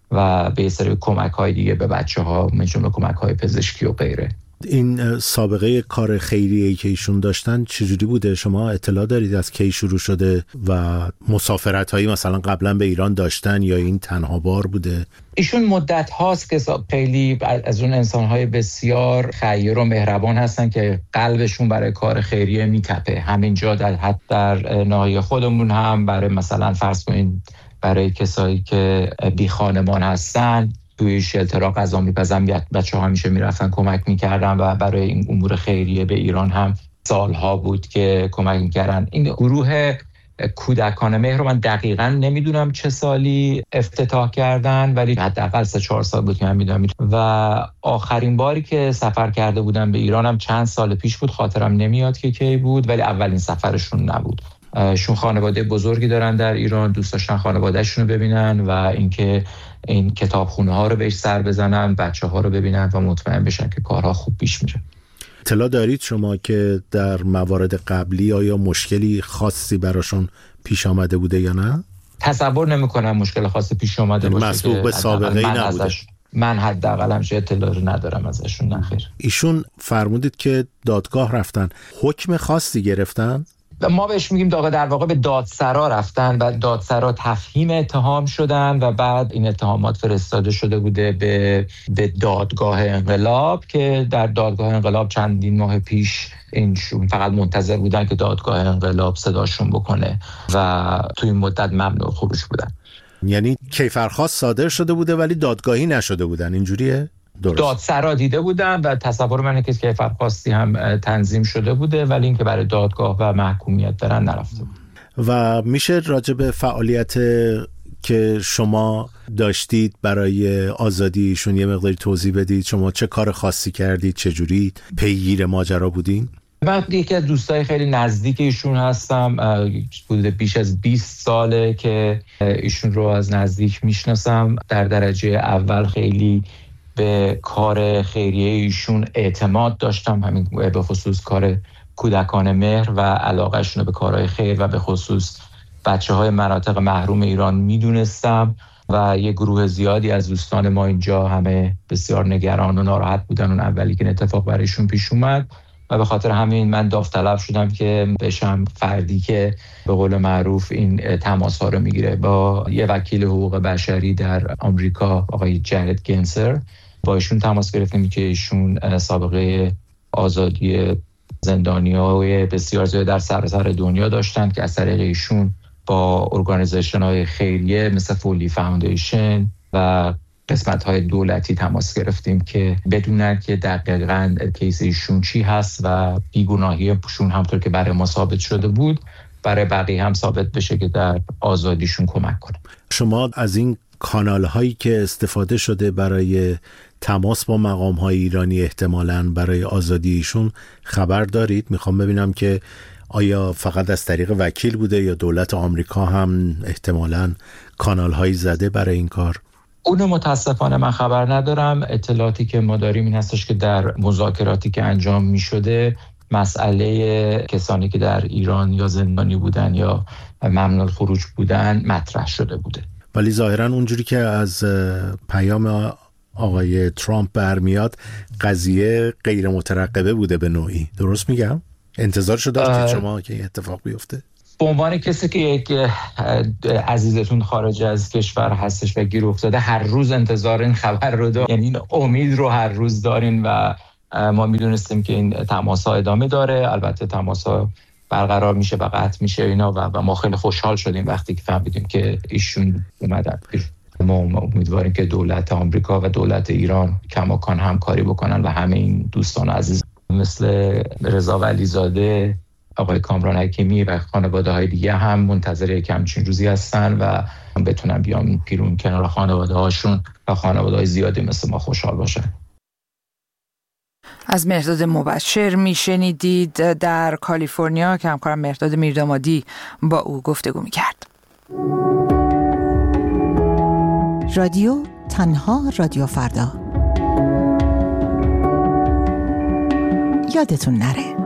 و به سری کمک‌های دیگه به بچه‌ها، مثل کمک‌های پزشکی و غیره. این سابقه کار خیریه‌ای که ایشون داشتن چجوری بوده؟ شما اطلاع دارید از کی شروع شده و مسافرت‌هایی مثلا قبلا به ایران داشتن یا این تنها بار بوده؟ ایشون مدت هاست که خیلی از اون انسان‌های بسیار خیر و مهربان هستن که قلبشون برای کار خیریه میتپه. همینجا در ناحیه خودمون هم برای مثلا فرض کنین برای کسایی که بی خانمان هستن توی شلترها غذا میپزن، بچه‌ها همیشه میرفتن کمک میکردن و برای این امور خیریه به ایران هم سالها بود که کمک میکردن. این گروه کودکان مهر رو من دقیقاً نمیدونم چه سالی افتتاح کردن، ولی حداقل 3-4 سال بود که من میدونم. و آخرین باری که سفر کرده بودن به ایران هم چند سال پیش بود، خاطرم نمیاد که کی بود، ولی اولین سفرشون نبود. شون خانواده بزرگی دارن در ایران، دوست داشتن خانواده‌شون رو ببینن و اینکه این کتابخونه ها رو بهش سر بزنن، بچه ها رو ببینن و مطمئن بشن که کارها خوب پیش میره. اطلاع دارید شما که در موارد قبلی آیا مشکلی خاصی براشون پیش آمده بوده یا نه؟ تصور نمی‌کنم مشکل خاصی پیش آمده باشه. مسبوق به سابقه‌ای نبوده. من حداقل همش اطلاعی ندارم ازشون. نخیر. ایشون فرمودید که دادگاه رفتن، حکم خاصی گرفتن؟ ما بهش میگیم در واقع به دادسرا رفتن و دادسرا تفهیم اتهام شدن و بعد این اتهامات فرستاده شده بوده به دادگاه انقلاب که در دادگاه انقلاب چندین ماه پیش اینشون فقط منتظر بودن که دادگاه انقلاب صداشون بکنه و تو این مدت ممنوع خروج بودن. یعنی کیفرخواست صادر شده بوده ولی دادگاهی نشده بودن، اینجوریه؟ درست. دادسرا دیده بودن و تصور من اینه که کیفرخواستی هم تنظیم شده بوده ولی اینکه برای دادگاه و محکومیت برن نرفته بود. و میشه راجع به فعالیت که شما داشتید برای آزادیشون یه مقداری توضیح بدید؟ شما چه کار خاصی کردید؟ چجوری پیگیر ماجرا بودین؟ من یکی از دوستای خیلی نزدیک ایشون هستم، بوده بیش از 20 ساله که ایشون رو از نزدیک میشناسم. در درجه اول خیلی به کار خیریه ایشون اعتماد داشتم، همین به خصوص کار کودکان مهر و علاقهشون به کارهای خیر و به خصوص بچه‌های مناطق محروم ایران میدونستم و یه گروه زیادی از دوستان ما اینجا همه بسیار نگران و ناراحت بودن اون اولی که اتفاق برایشون پیش اومد و به خاطر همین من داوطلب شدم که بشم فردی که به قول معروف این تماس‌ها رو میگیره. با یه وکیل حقوق بشری در آمریکا آقای جرد گنسر با ایشون تماس گرفتیم که ایشون سابقه آزادی زندانی‌های بسیار زیاد در سراسر دنیا داشتن که از طریق ایشون با ارگانیزیشن‌های خیریه مثل فولی فاوندیشن و قسمت‌های دولتی تماس گرفتیم که بدونن که دقیقاً کیس ایشون چی هست و بیگناهیشون همطور که برای ما ثابت شده بود برای بقیه هم ثابت بشه که در آزادیشون کمک کنه. شما از این کانال هایی که استفاده شده برای تماس با مقام های ایرانی احتمالاً برای آزادی ایشون خبر دارید؟ میخوام ببینم که آیا فقط از طریق وکیل بوده یا دولت آمریکا هم احتمالاً کانال‌هایی زده برای این کار؟ اونو متاسفانه من خبر ندارم. اطلاعاتی که ما داریم این هستش که در مذاکراتی که انجام می شده مسئله کسانی که در ایران یا زندانی بودن یا ممنوع الخروج بودن مطرح شده بوده. ولی ظاهراً اونجوری که از پیام آقای ترامپ برمیاد قضیه غیر مترقبه بوده به نوعی. درست میگم؟ انتظارشو داشتید شما که این اتفاق بیفته؟ به عنوان کسی که یک عزیزتون خارج از کشور هستش و گیر افتاده هر روز انتظار این خبر رو دارین، یعنی این امید رو هر روز دارین و ما میدونستیم که این تماس‌ها ادامه داره. البته تماس‌ها برقرار میشه و قطع میشه اینا و ما خیلی خوشحال شدیم وقتی که فهمیدیم که ایشون اومدن. ما امیدواریم که دولت آمریکا و دولت ایران کماکان همکاری بکنن و همه این دوستان عزیز مثل رضا ولیزاده، آقای کامران حکیمی و خانواده های دیگه هم منتظر یک همچین روزی هستن و بتونن بیان پیرون کنار خانواده هاشون و خانواده های زیادی مثل ما خوشحال باشن. از مهرداد مبشر میشنیدید در کالیفرنیا که همکارم مهرداد میردامادی با او گفتگو میکرد. رادیو تنها رادیو فردا. یادتون نره.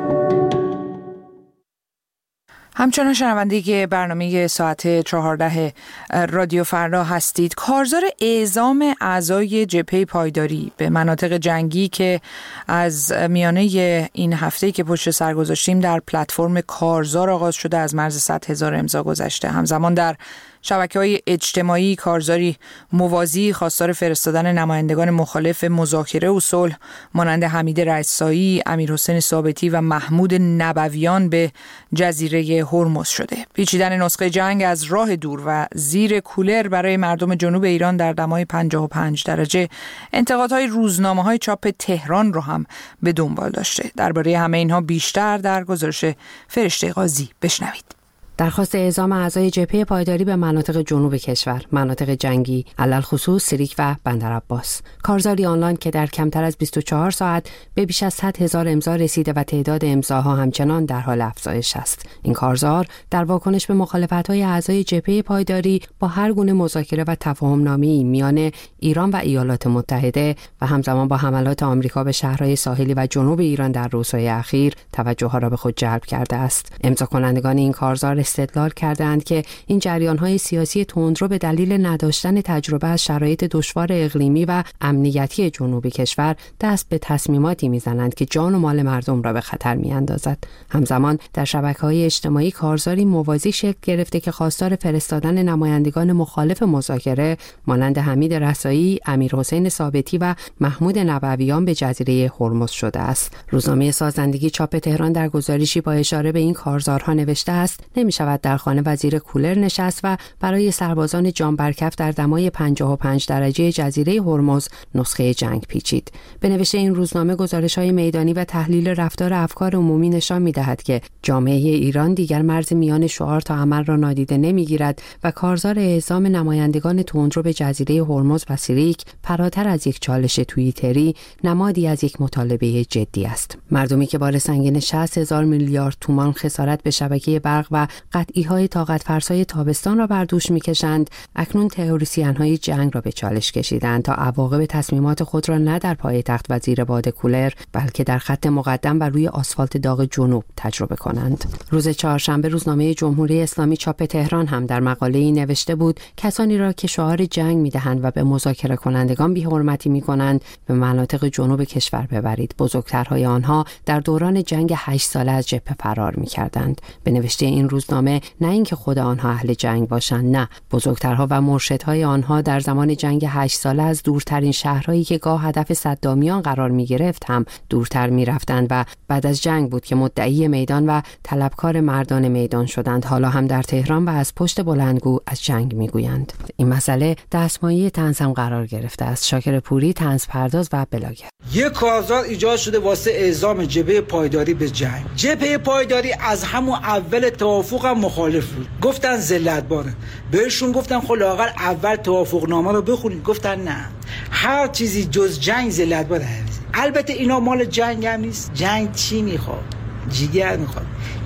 همچنان شنونده برنامه ساعت 14 رادیو فردا هستید. کارزار اعزام اعضای جبهه پایداری به مناطق جنگی که از میانه این هفته‌ای که پشت سر گذاشتیم در پلتفرم کارزار آغاز شده از مرز 100,000 امضا گذشته. همزمان در شبکه‌های اجتماعی کارزاری موازی خواستار فرستادن نمایندگان مخالف مذاکره و صلح مانند حمید رئیسایی، امیرحسین ثابتی و محمود نبویان به جزیره هرمز شده. پیچیدن نسخه جنگ از راه دور و زیر کولر برای مردم جنوب ایران در دمای 55 درجه انتقادهای روزنامه‌های چاپ تهران رو هم به دنبال داشته. درباره همه اینها بیشتر در گزارش فرشته قاضی بشنوید. درخواست اعزام اعضای جبهه پایداری به مناطق جنوب کشور، مناطق جنگی، علل خصوص سیریک و بندرعباس. کارزاری آنلاین که در کمتر از 24 ساعت به بیش از 100,000 امضا رسیده و تعداد امضاها همچنان در حال افزایش است. این کارزار در واکنش به مخالفت‌های اعضای جبهه پایداری با هر گونه مذاکره و تفاهم‌نامه‌ای میان ایران و ایالات متحده و همزمان با حملات آمریکا به شهرهای ساحلی و جنوب ایران در روزهای اخیر توجه را به خود جلب کرده است. امضا کنندگان این کارزار استدلال کردند که این جریان‌های سیاسی تندرو به دلیل نداشتن تجربه از شرایط دشوار اقلیمی و امنیتی جنوبی کشور دست به تصمیماتی می‌زنند که جان و مال مردم را به خطر می‌اندازد. همزمان در شبکه‌های اجتماعی کارزاری موازی شکل گرفته که خواستار فرستادن نمایندگان مخالف مذاکره مانند حمید رئیسایی، امیرحسین ثابتی و محمود نبویان به جزیره هرمز شده است. روزنامه سازندگی چاپ تهران در گزارشی با اشاره به این کارزارها نوشته است: نمی‌شود در خانه وزیر کولر نشست و برای سربازان جان برکف در دمای 55 درجه جزیره هرمز نسخه جنگ پیچید. به نوشته این روزنامه گزارش‌های میدانی و تحلیل رفتار افکار عمومی نشان می‌دهد که جامعه ایران دیگر مرز میان شعار تا عمل را نادیده نمی‌گیرد و کارزار اعزام نمایندگان تندرو به جزیره هرمز و سیریک فراتر از یک چالش توییتری نمادی از یک مطالبه جدی است. مردمی که بار سنگین 60,000 میلیارد تومان خسارت به شبکه برق و قطعی‌های طاقت فرسای تابستان را بر دوش می‌کشند، اکنون تئوریسین‌های جنگ را به چالش کشیدند تا عواقب تصمیمات خود را نه در پایتخت و زیر باد کولر بلکه در خط مقدم و روی آسفالت داغ جنوب تجربه کنند. روز چهارشنبه روزنامه جمهوری اسلامی چاپ تهران هم در مقاله‌ای نوشته بود: کسانی را که شعار جنگ می‌دهند و به مذاکره کنندگان بی‌حرمتی می‌کنند به مناطق جنوب کشور ببرید. بزرگترهای آنها در دوران جنگ 8 ساله از جبهه فرار می‌کردند. به نوشته این روزنامه نه اینکه خود آنها اهل جنگ باشند، نه، بزرگترها و مرشدهای آنها در زمان جنگ 8 ساله از دورترین شهرهایی که گاه هدف صدامیان قرار می‌گرفت هم دورتر می‌رفتند و بعد از جنگ بود که مدعی میدان و طلبکار مردان میدان شدند. حالا هم در تهران و از پشت بلندگو از جنگ میگویند. این مسئله دستمایه طنز هم قرار گرفته است. شاکر پوری، طنز پرداز و بلاگر. یک کارزار ایجاد شده واسه اعزام جبهه پایداری به جنگ. جبهه پایداری از همون اول توافق هم مخالف بود. گفتن ذلت باره. بهشون گفتن خب لااقل اول توافقنامه رو بخونید. گفتن نه. هر چیزی جز جنگ ذلت باره. البته اینا مال جنگ هم نیست. جنگ چی میخواد؟ جیگر میخواد.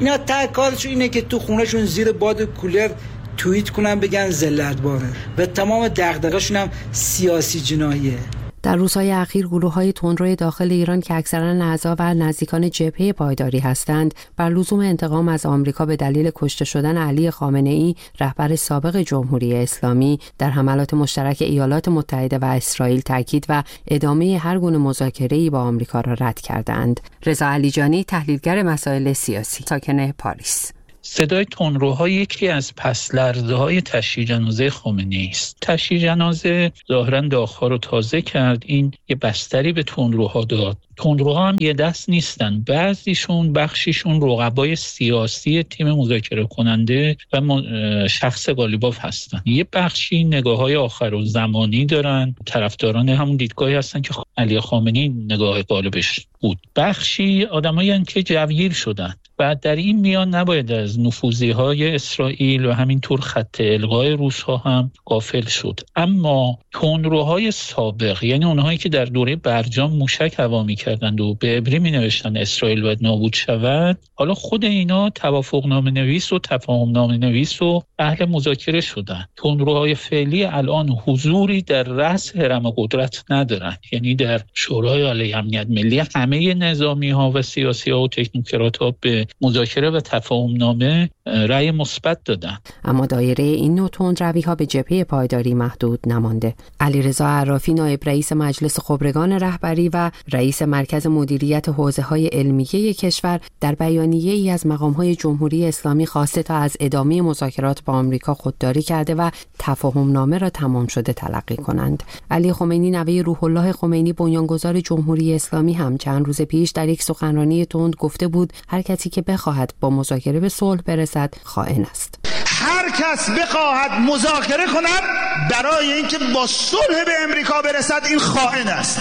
اینا ته کارشون اینه که تو خونهشون زیر باد کولر توییت کنن بگن ذلت باره و تمام دغدغه‌شون هم سیاسی جناییه. در روزهای اخیر گروه‌های تندرو داخل ایران که اکثرا اعضا و نزدیکان جبهه پایداری هستند بر لزوم انتقام از آمریکا به دلیل کشته شدن علی خامنه‌ای رهبر سابق جمهوری اسلامی در حملات مشترک ایالات متحده و اسرائیل تاکید و ادامه هر گونه مذاکره‌ای با آمریکا را رد کردند. رضا علیجانی تحلیلگر مسائل سیاسی ساکن پاریس: صدای تندروها یکی از پس لرزه‌های تشییع جنازه خامنه‌ای است. تشییع جنازه ظاهراً داغ‌ها رو تازه کرد. این یه بستری به تندروها داد. تندروها هم یه دست نیستن. بعضیشون بخشیشون رقبای سیاسی تیم مذاکره کننده و شخص قالیباف هستن. یه بخشی نگاه‌های آخرالزمانی دارن. طرفداران همون دیدگاهی هستن که علی خامنه‌ای نگاه غالبش بود. بخشی آدمایی هستن که جوگیر شدن. و در این میان نباید از نفوذی‌های اسرائیل و همینطور خط القای روس‌ها هم غافل شد. اما تندروهای سابق، یعنی اونهایی که در دوره برجام موشک هوا می‌کردند و به عبری می‌نوشتن اسرائیل باید نابود شود، حالا خود اینا توافقنامه نویس و تفاهمنامه نویس و اهل مذاکره شدن. تندروهای فعلی الان حضوری در رأس هرم قدرت ندارن، یعنی در شورای عالی امنیت ملی همه نظامی‌ها و سیاسی‌ها و تکنوکرات‌ها به مذاکره و تفاهمنامه رأی مثبت دادن. اما دایره این نوع تندروی‌ها به جبهه پایداری محدود نمانده. علیرضا عرافی نایب رئیس مجلس خبرگان رهبری و رئیس مرکز مدیریت حوزه‌های علمیه کشور در بیانیه‌ای از مقام‌های جمهوری اسلامی خواسته تا از ادامه مذاکرات با آمریکا خودداری کرده و تفاهمنامه را تمام شده تلقی کنند. علی خمینی نوه روح الله خمینی بنیانگذار جمهوری اسلامی هم چند روز پیش در یک سخنرانی تند گفته بود هر کسی که بخواهد با مذاکره به صلح برسد خائن است. هر کس بخواهد مذاکره کند برای اینکه با صلح به امریکا برسد این خائن است.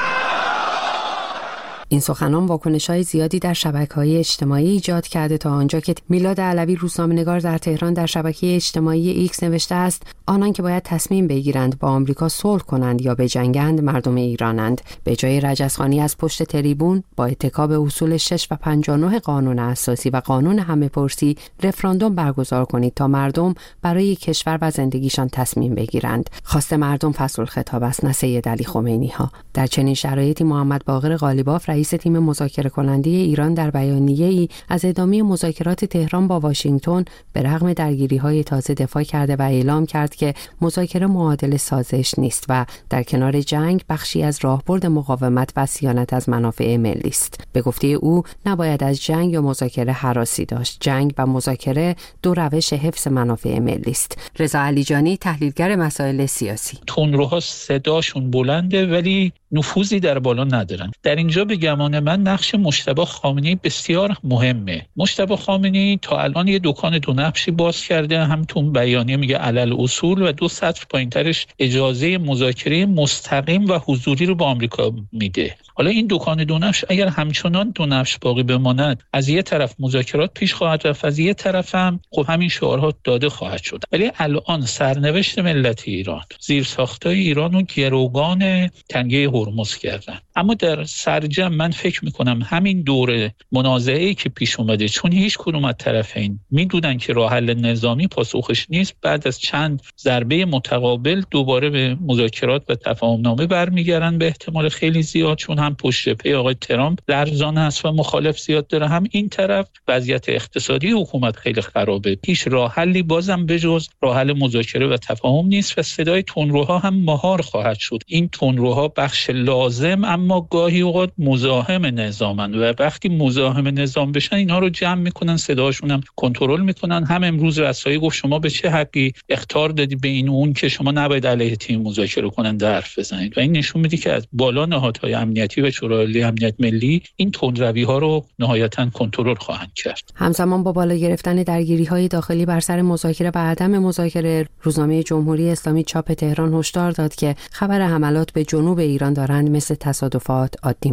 این سخنان واکنش‌های زیادی در شبکه‌های اجتماعی ایجاد کرده تا آنجا که میلاد علوی روزنامه‌نگار در تهران در شبکه اجتماعی ایکس نوشته است آنان که باید تصمیم بگیرند با آمریکا صلح کنند یا بجنگند مردم ایرانند. به جای رجزخوانی از پشت تریبون با اتکا به اصول 6 و 59 قانون اساسی و قانون همه‌پرسی رفراندوم برگزار کنید تا مردم برای کشور و زندگیشان تصمیم بگیرند. خواست مردم فصل خطاب است، نه سید علی خمینی ها. در چنین شرایطی محمد باقر قالیباف رئیس تیم مذاکره کننده ایران در بیانیه‌ای از ادامه مذاکرات تهران با واشنگتن به رغم درگیری‌های تازه دفاع کرده و اعلام کرد که مذاکره معادل سازش نیست و در کنار جنگ بخشی از راهبرد مقاومت و صیانت از منافع ملی است. به گفته او نباید از جنگ یا مذاکره هراسی داشت. جنگ و مذاکره دو روش حفظ منافع ملی است. رضا علیجانی تحلیلگر مسائل سیاسی: تندروها صداشون بلنده ولی نفوذی در بالا ندارن. در اینجا به گمان من نقش مجتبی خامنه‌ای بسیار مهمه. مجتبی خامنه‌ای تا الان یه دکان دو نقشی باز کرده، هم تو بیانیه میگه علل اصول و دو سطر پایینترش اجازه مذاکره مستقیم و حضوری رو با آمریکا میده. حالا این دکان دو نقش اگر همچنان دو نقش باقی بماند، از یه طرف مذاکرات پیش خواهد رفت، از یه طرف هم خب همین شعارها داده خواهد شد. ولی الان سرنوشت ملت ایران، زیرساختای ایران رو گروگان تنگه هرمز کردن. اما در سرجم من فکر میکنم همین دوره منازعه‌ای که پیش اومده، چون هیچ کدوم از طرفین میدونن که راه حل نظامی پاسخش نیست، بعد از چند ضربه متقابل دوباره به مذاکرات و تفاهمنامه برمیگردن به احتمال خیلی زیاد، چون هم پشت پی آقای ترامپ لرزان است و مخالف زیاد داره، هم این طرف وضعیت اقتصادی حکومت خیلی خرابه. هیچ راه حلی بازم بجز راه حل مذاکره و تفاهم نیست و صدای تندروها هم مهار خواهد شد. این تندروها بخش لازم اما گاهی اوقات مزاحم نظامن و وقتی مزاحم نظام بشن اینها رو جمع میکنن، صداشون هم کنترل میکنن. هم امروز رسایی گفت شما به چه حقی اخطار دادی به این اون که شما نباید علیه تیم مذاکره کننده حرف بزنید، و این نشون میده که از بالا نهادهای امنیتی و شورای عالی امنیت ملی این تندروی‌ها رو نهایتاً کنترل خواهند کرد. همزمان با بالا گرفتن درگیری‌های داخلی بر سر مذاکره و عدم مذاکره، روزنامه جمهوری اسلامی چاپ تهران هشدار داد که خبر حملات به جنوب ایران دارند مثل تصادفات عادی می‌شوند.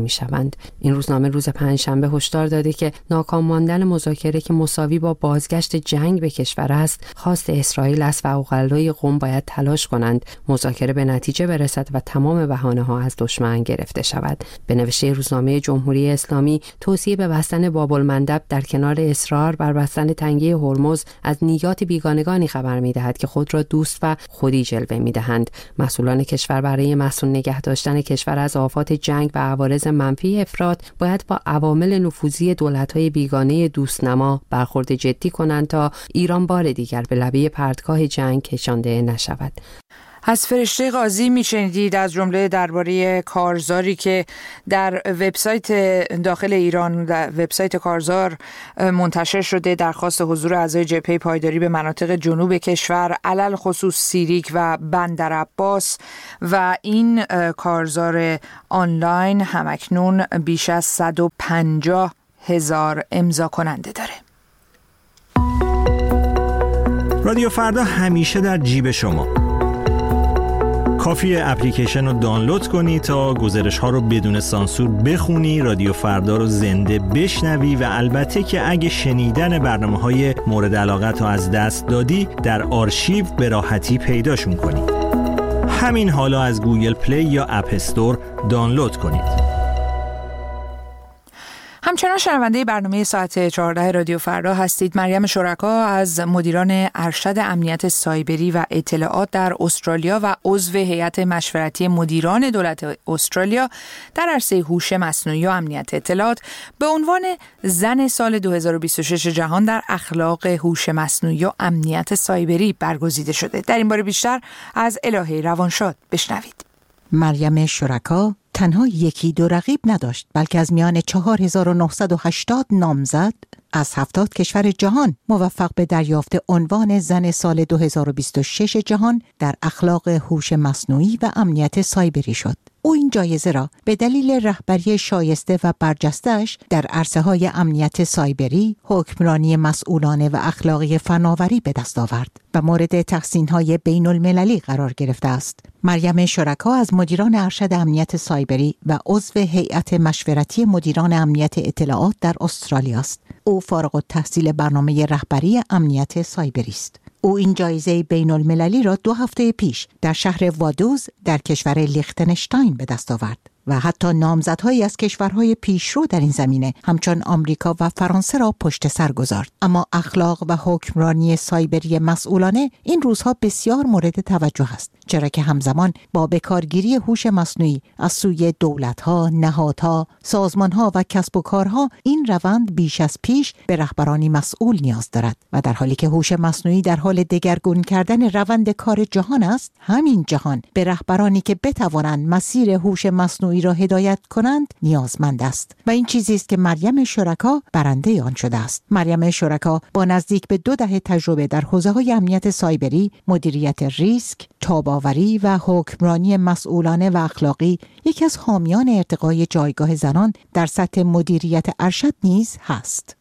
دادند. این روزنامه روز پنجشنبه هشدار داده که ناکام ماندن مذاکره که مساوی با بازگشت جنگ به کشور است، خواست اسرائیل است و اقلای قم باید تلاش کنند مذاکره به نتیجه برسد و تمام بهانه‌ها از دشمن گرفته شود. به نوشته روزنامه جمهوری اسلامی، توصیه به بستن باب‌المندب در کنار اصرار بر بستن تنگه هرمز از نیات بیگانگانی خبر می‌دهد که خود را دوست و خودی جلوه می‌دهند. مسئولان کشور برای مسئول نگه داشتن کشور از آفات جنگ و عوارض منفی افراد باید با عوامل نفوذی دولت‌های بیگانه دوستنما برخورد جدی کنند تا ایران بار دیگر به لبه پرتگاه جنگ کشانده نشود. از فرشته قاضی میشنیدید، از جمله درباره کارزاری که در وبسایت داخل ایران، در وبسایت کارزار منتشر شده، درخواست حضور اعضای جبهه پایداری به مناطق جنوب کشور، علل خصوص سیریک و بندرعباس، و این کارزار آنلاین همکنون بیش از 150,000 امضا کننده داره. رادیو فردا همیشه در جیب شما. کافیه اپلیکیشن رو دانلود کنی تا گزارش ها رو بدون سانسور بخونی، رادیو فردا رو زنده بشنوی و البته که اگه شنیدن برنامه های مورد علاقت رو از دست دادی، در آرشیو به راحتی پیداشون کنی. همین حالا از گوگل پلی یا اپ استور دانلود کنید. همچنان شنونده برنامه ساعت 14 رادیو فردا هستید. مریم شرکا از مدیران ارشد امنیت سایبری و اطلاعات در استرالیا و عضو هیئت مشورتی مدیران دولت استرالیا در عرصه هوش مصنوعی و امنیت اطلاعات به عنوان زن سال 2026 جهان در اخلاق هوش مصنوعی و امنیت سایبری برگزیده شده. در این باره بیشتر از الهه روانشاد بشنوید. مریم شرکا تنها یکی دو رقیب نداشت، بلکه از میان 4980 نامزد از 70 کشور جهان موفق به دریافت عنوان زن سال 2026 جهان در اخلاق هوش مصنوعی و امنیت سایبری شد. او این جایزه را به دلیل رهبری شایسته و برجسته‌اش در عرصه‌های امنیت سایبری، حکمرانی مسئولانه و اخلاقی فناوری به دست آورد و مورد تحسین‌های بین‌المللی قرار گرفته است. مریم شرکا از مدیران ارشد امنیت سایبری و عضو هیئت مشورتی مدیران امنیت اطلاعات در استرالیا است. او فارغ التحصیل برنامه رهبری امنیت سایبری است. او این جایزه بین‌المللی را 2 هفته پیش در شهر وادوز در کشور لیختنشتاین به دست آورد و حتی نامزدهایی از کشورهای پیشرو در این زمینه همچون آمریکا و فرانسه را پشت سر گذارد. اما اخلاق و حکمرانی سایبری مسئولانه این روزها بسیار مورد توجه است، چرا که همزمان با بکارگیری هوش مصنوعی از سوی دولت‌ها، نهادها، سازمان‌ها و کسب و کارها این روند بیش از پیش به رهبرانی مسئول نیاز دارد و در حالی که هوش مصنوعی در حال دگرگون کردن روند کار جهان است، همین جهان به رهبرانی که بتوانند مسیر هوش مصنوعی را هدایت کنند نیازمند است و این چیزی است که مریم شرکا برنده آن شده است. مریم شرکا با نزدیک به 2 دهه تجربه در حوزه‌های امنیت سایبری، مدیریت ریسک، تاب‌آوری و حکمرانی مسئولانه و اخلاقی یکی از حامیان ارتقای جایگاه زنان در سطح مدیریت ارشد نیز هست.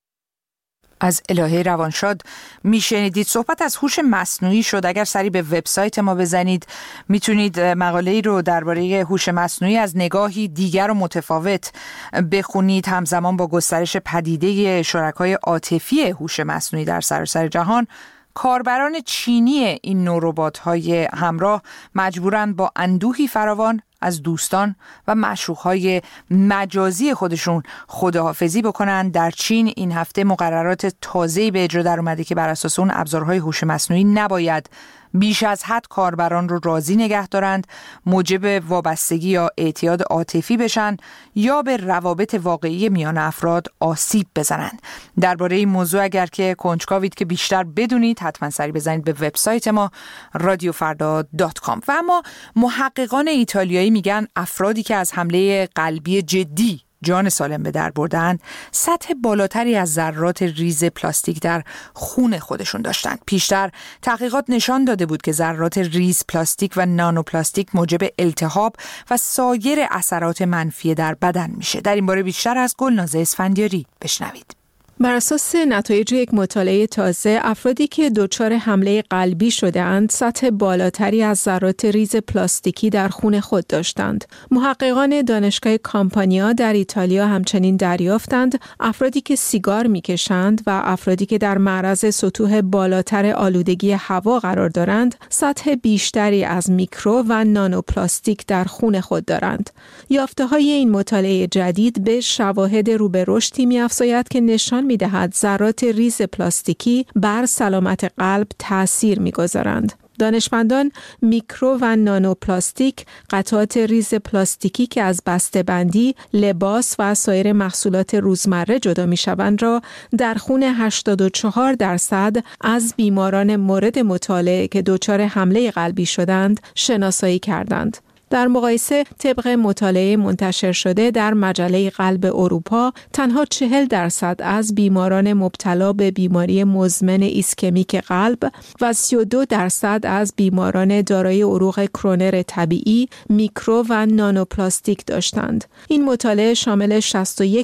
از الهه روانشاد میشنیدید. صحبت از هوش مصنوعی شد. اگر سری به وبسایت ما بزنید میتونید مقاله‌ای رو درباره هوش مصنوعی از نگاهی دیگر و متفاوت بخونید، همزمان با گسترش پدیده شرکای عاطفی هوش مصنوعی در سراسر جهان. کاربران چینی این نوع ربات‌های همراه مجبورند با اندوهی فراوان از دوستان و معشوق‌های مجازی خودشون خداحافظی بکنن. در چین این هفته مقررات تازه‌ای به اجرا در اومده که بر اساس اون ابزارهای هوش مصنوعی نباید بیش از حد کاربران رو راضی نگه دارند، موجب وابستگی یا اعتیاد عاطفی بشن یا به روابط واقعی میان افراد آسیب بزنند. درباره این موضوع اگر که کنجکاوید که بیشتر بدونید، حتما سری بزنید به وبسایت ما radiofarda.com. و اما محققان ایتالیایی میگن افرادی که از حمله قلبی جدی جان سالم به در بردن سطح بالاتری از ذرات ریز پلاستیک در خون خودشون داشتن. پیشتر تحقیقات نشان داده بود که ذرات ریز پلاستیک و نانو پلاستیک موجب التهاب و سایر اثرات منفی در بدن میشه. در این باره بیشتر از گلناز اسفندیاری بشنوید. بر اساس نتایج یک مطالعه تازه، افرادی که دچار حمله قلبی شده‌اند، سطح بالاتری از ذرات ریز پلاستیکی در خون خود داشتند. محققان دانشگاه کامپانیا در ایتالیا همچنین دریافتند افرادی که سیگار می‌کشند و افرادی که در معرض سطوح بالاتر آلودگی هوا قرار دارند، سطح بیشتری از میکرو و نانوپلاستیک در خون خود دارند. یافته‌های این مطالعه جدید به شواهد رو به رشدی می‌افزاید که نشان می‌دهد ذرات ریز پلاستیکی بر سلامت قلب تأثیر می‌گذارند. دانشمندان میکرو و نانوپلاستیک، قطعات ریز پلاستیکی که از بسته‌بندی، لباس و سایر محصولات روزمره جدا می‌شوند را در خون 84% از بیماران مورد مطالعه که دچار حمله قلبی شدند شناسایی کردند. در مقایسه طبق مطالعه منتشر شده در مجله قلب اروپا، تنها 40% از بیماران مبتلا به بیماری مزمن ایسکمیک قلب و 32% از بیماران دارای عروق کرونر طبیعی میکرو و نانوپلاستیک داشتند. این مطالعه شامل 61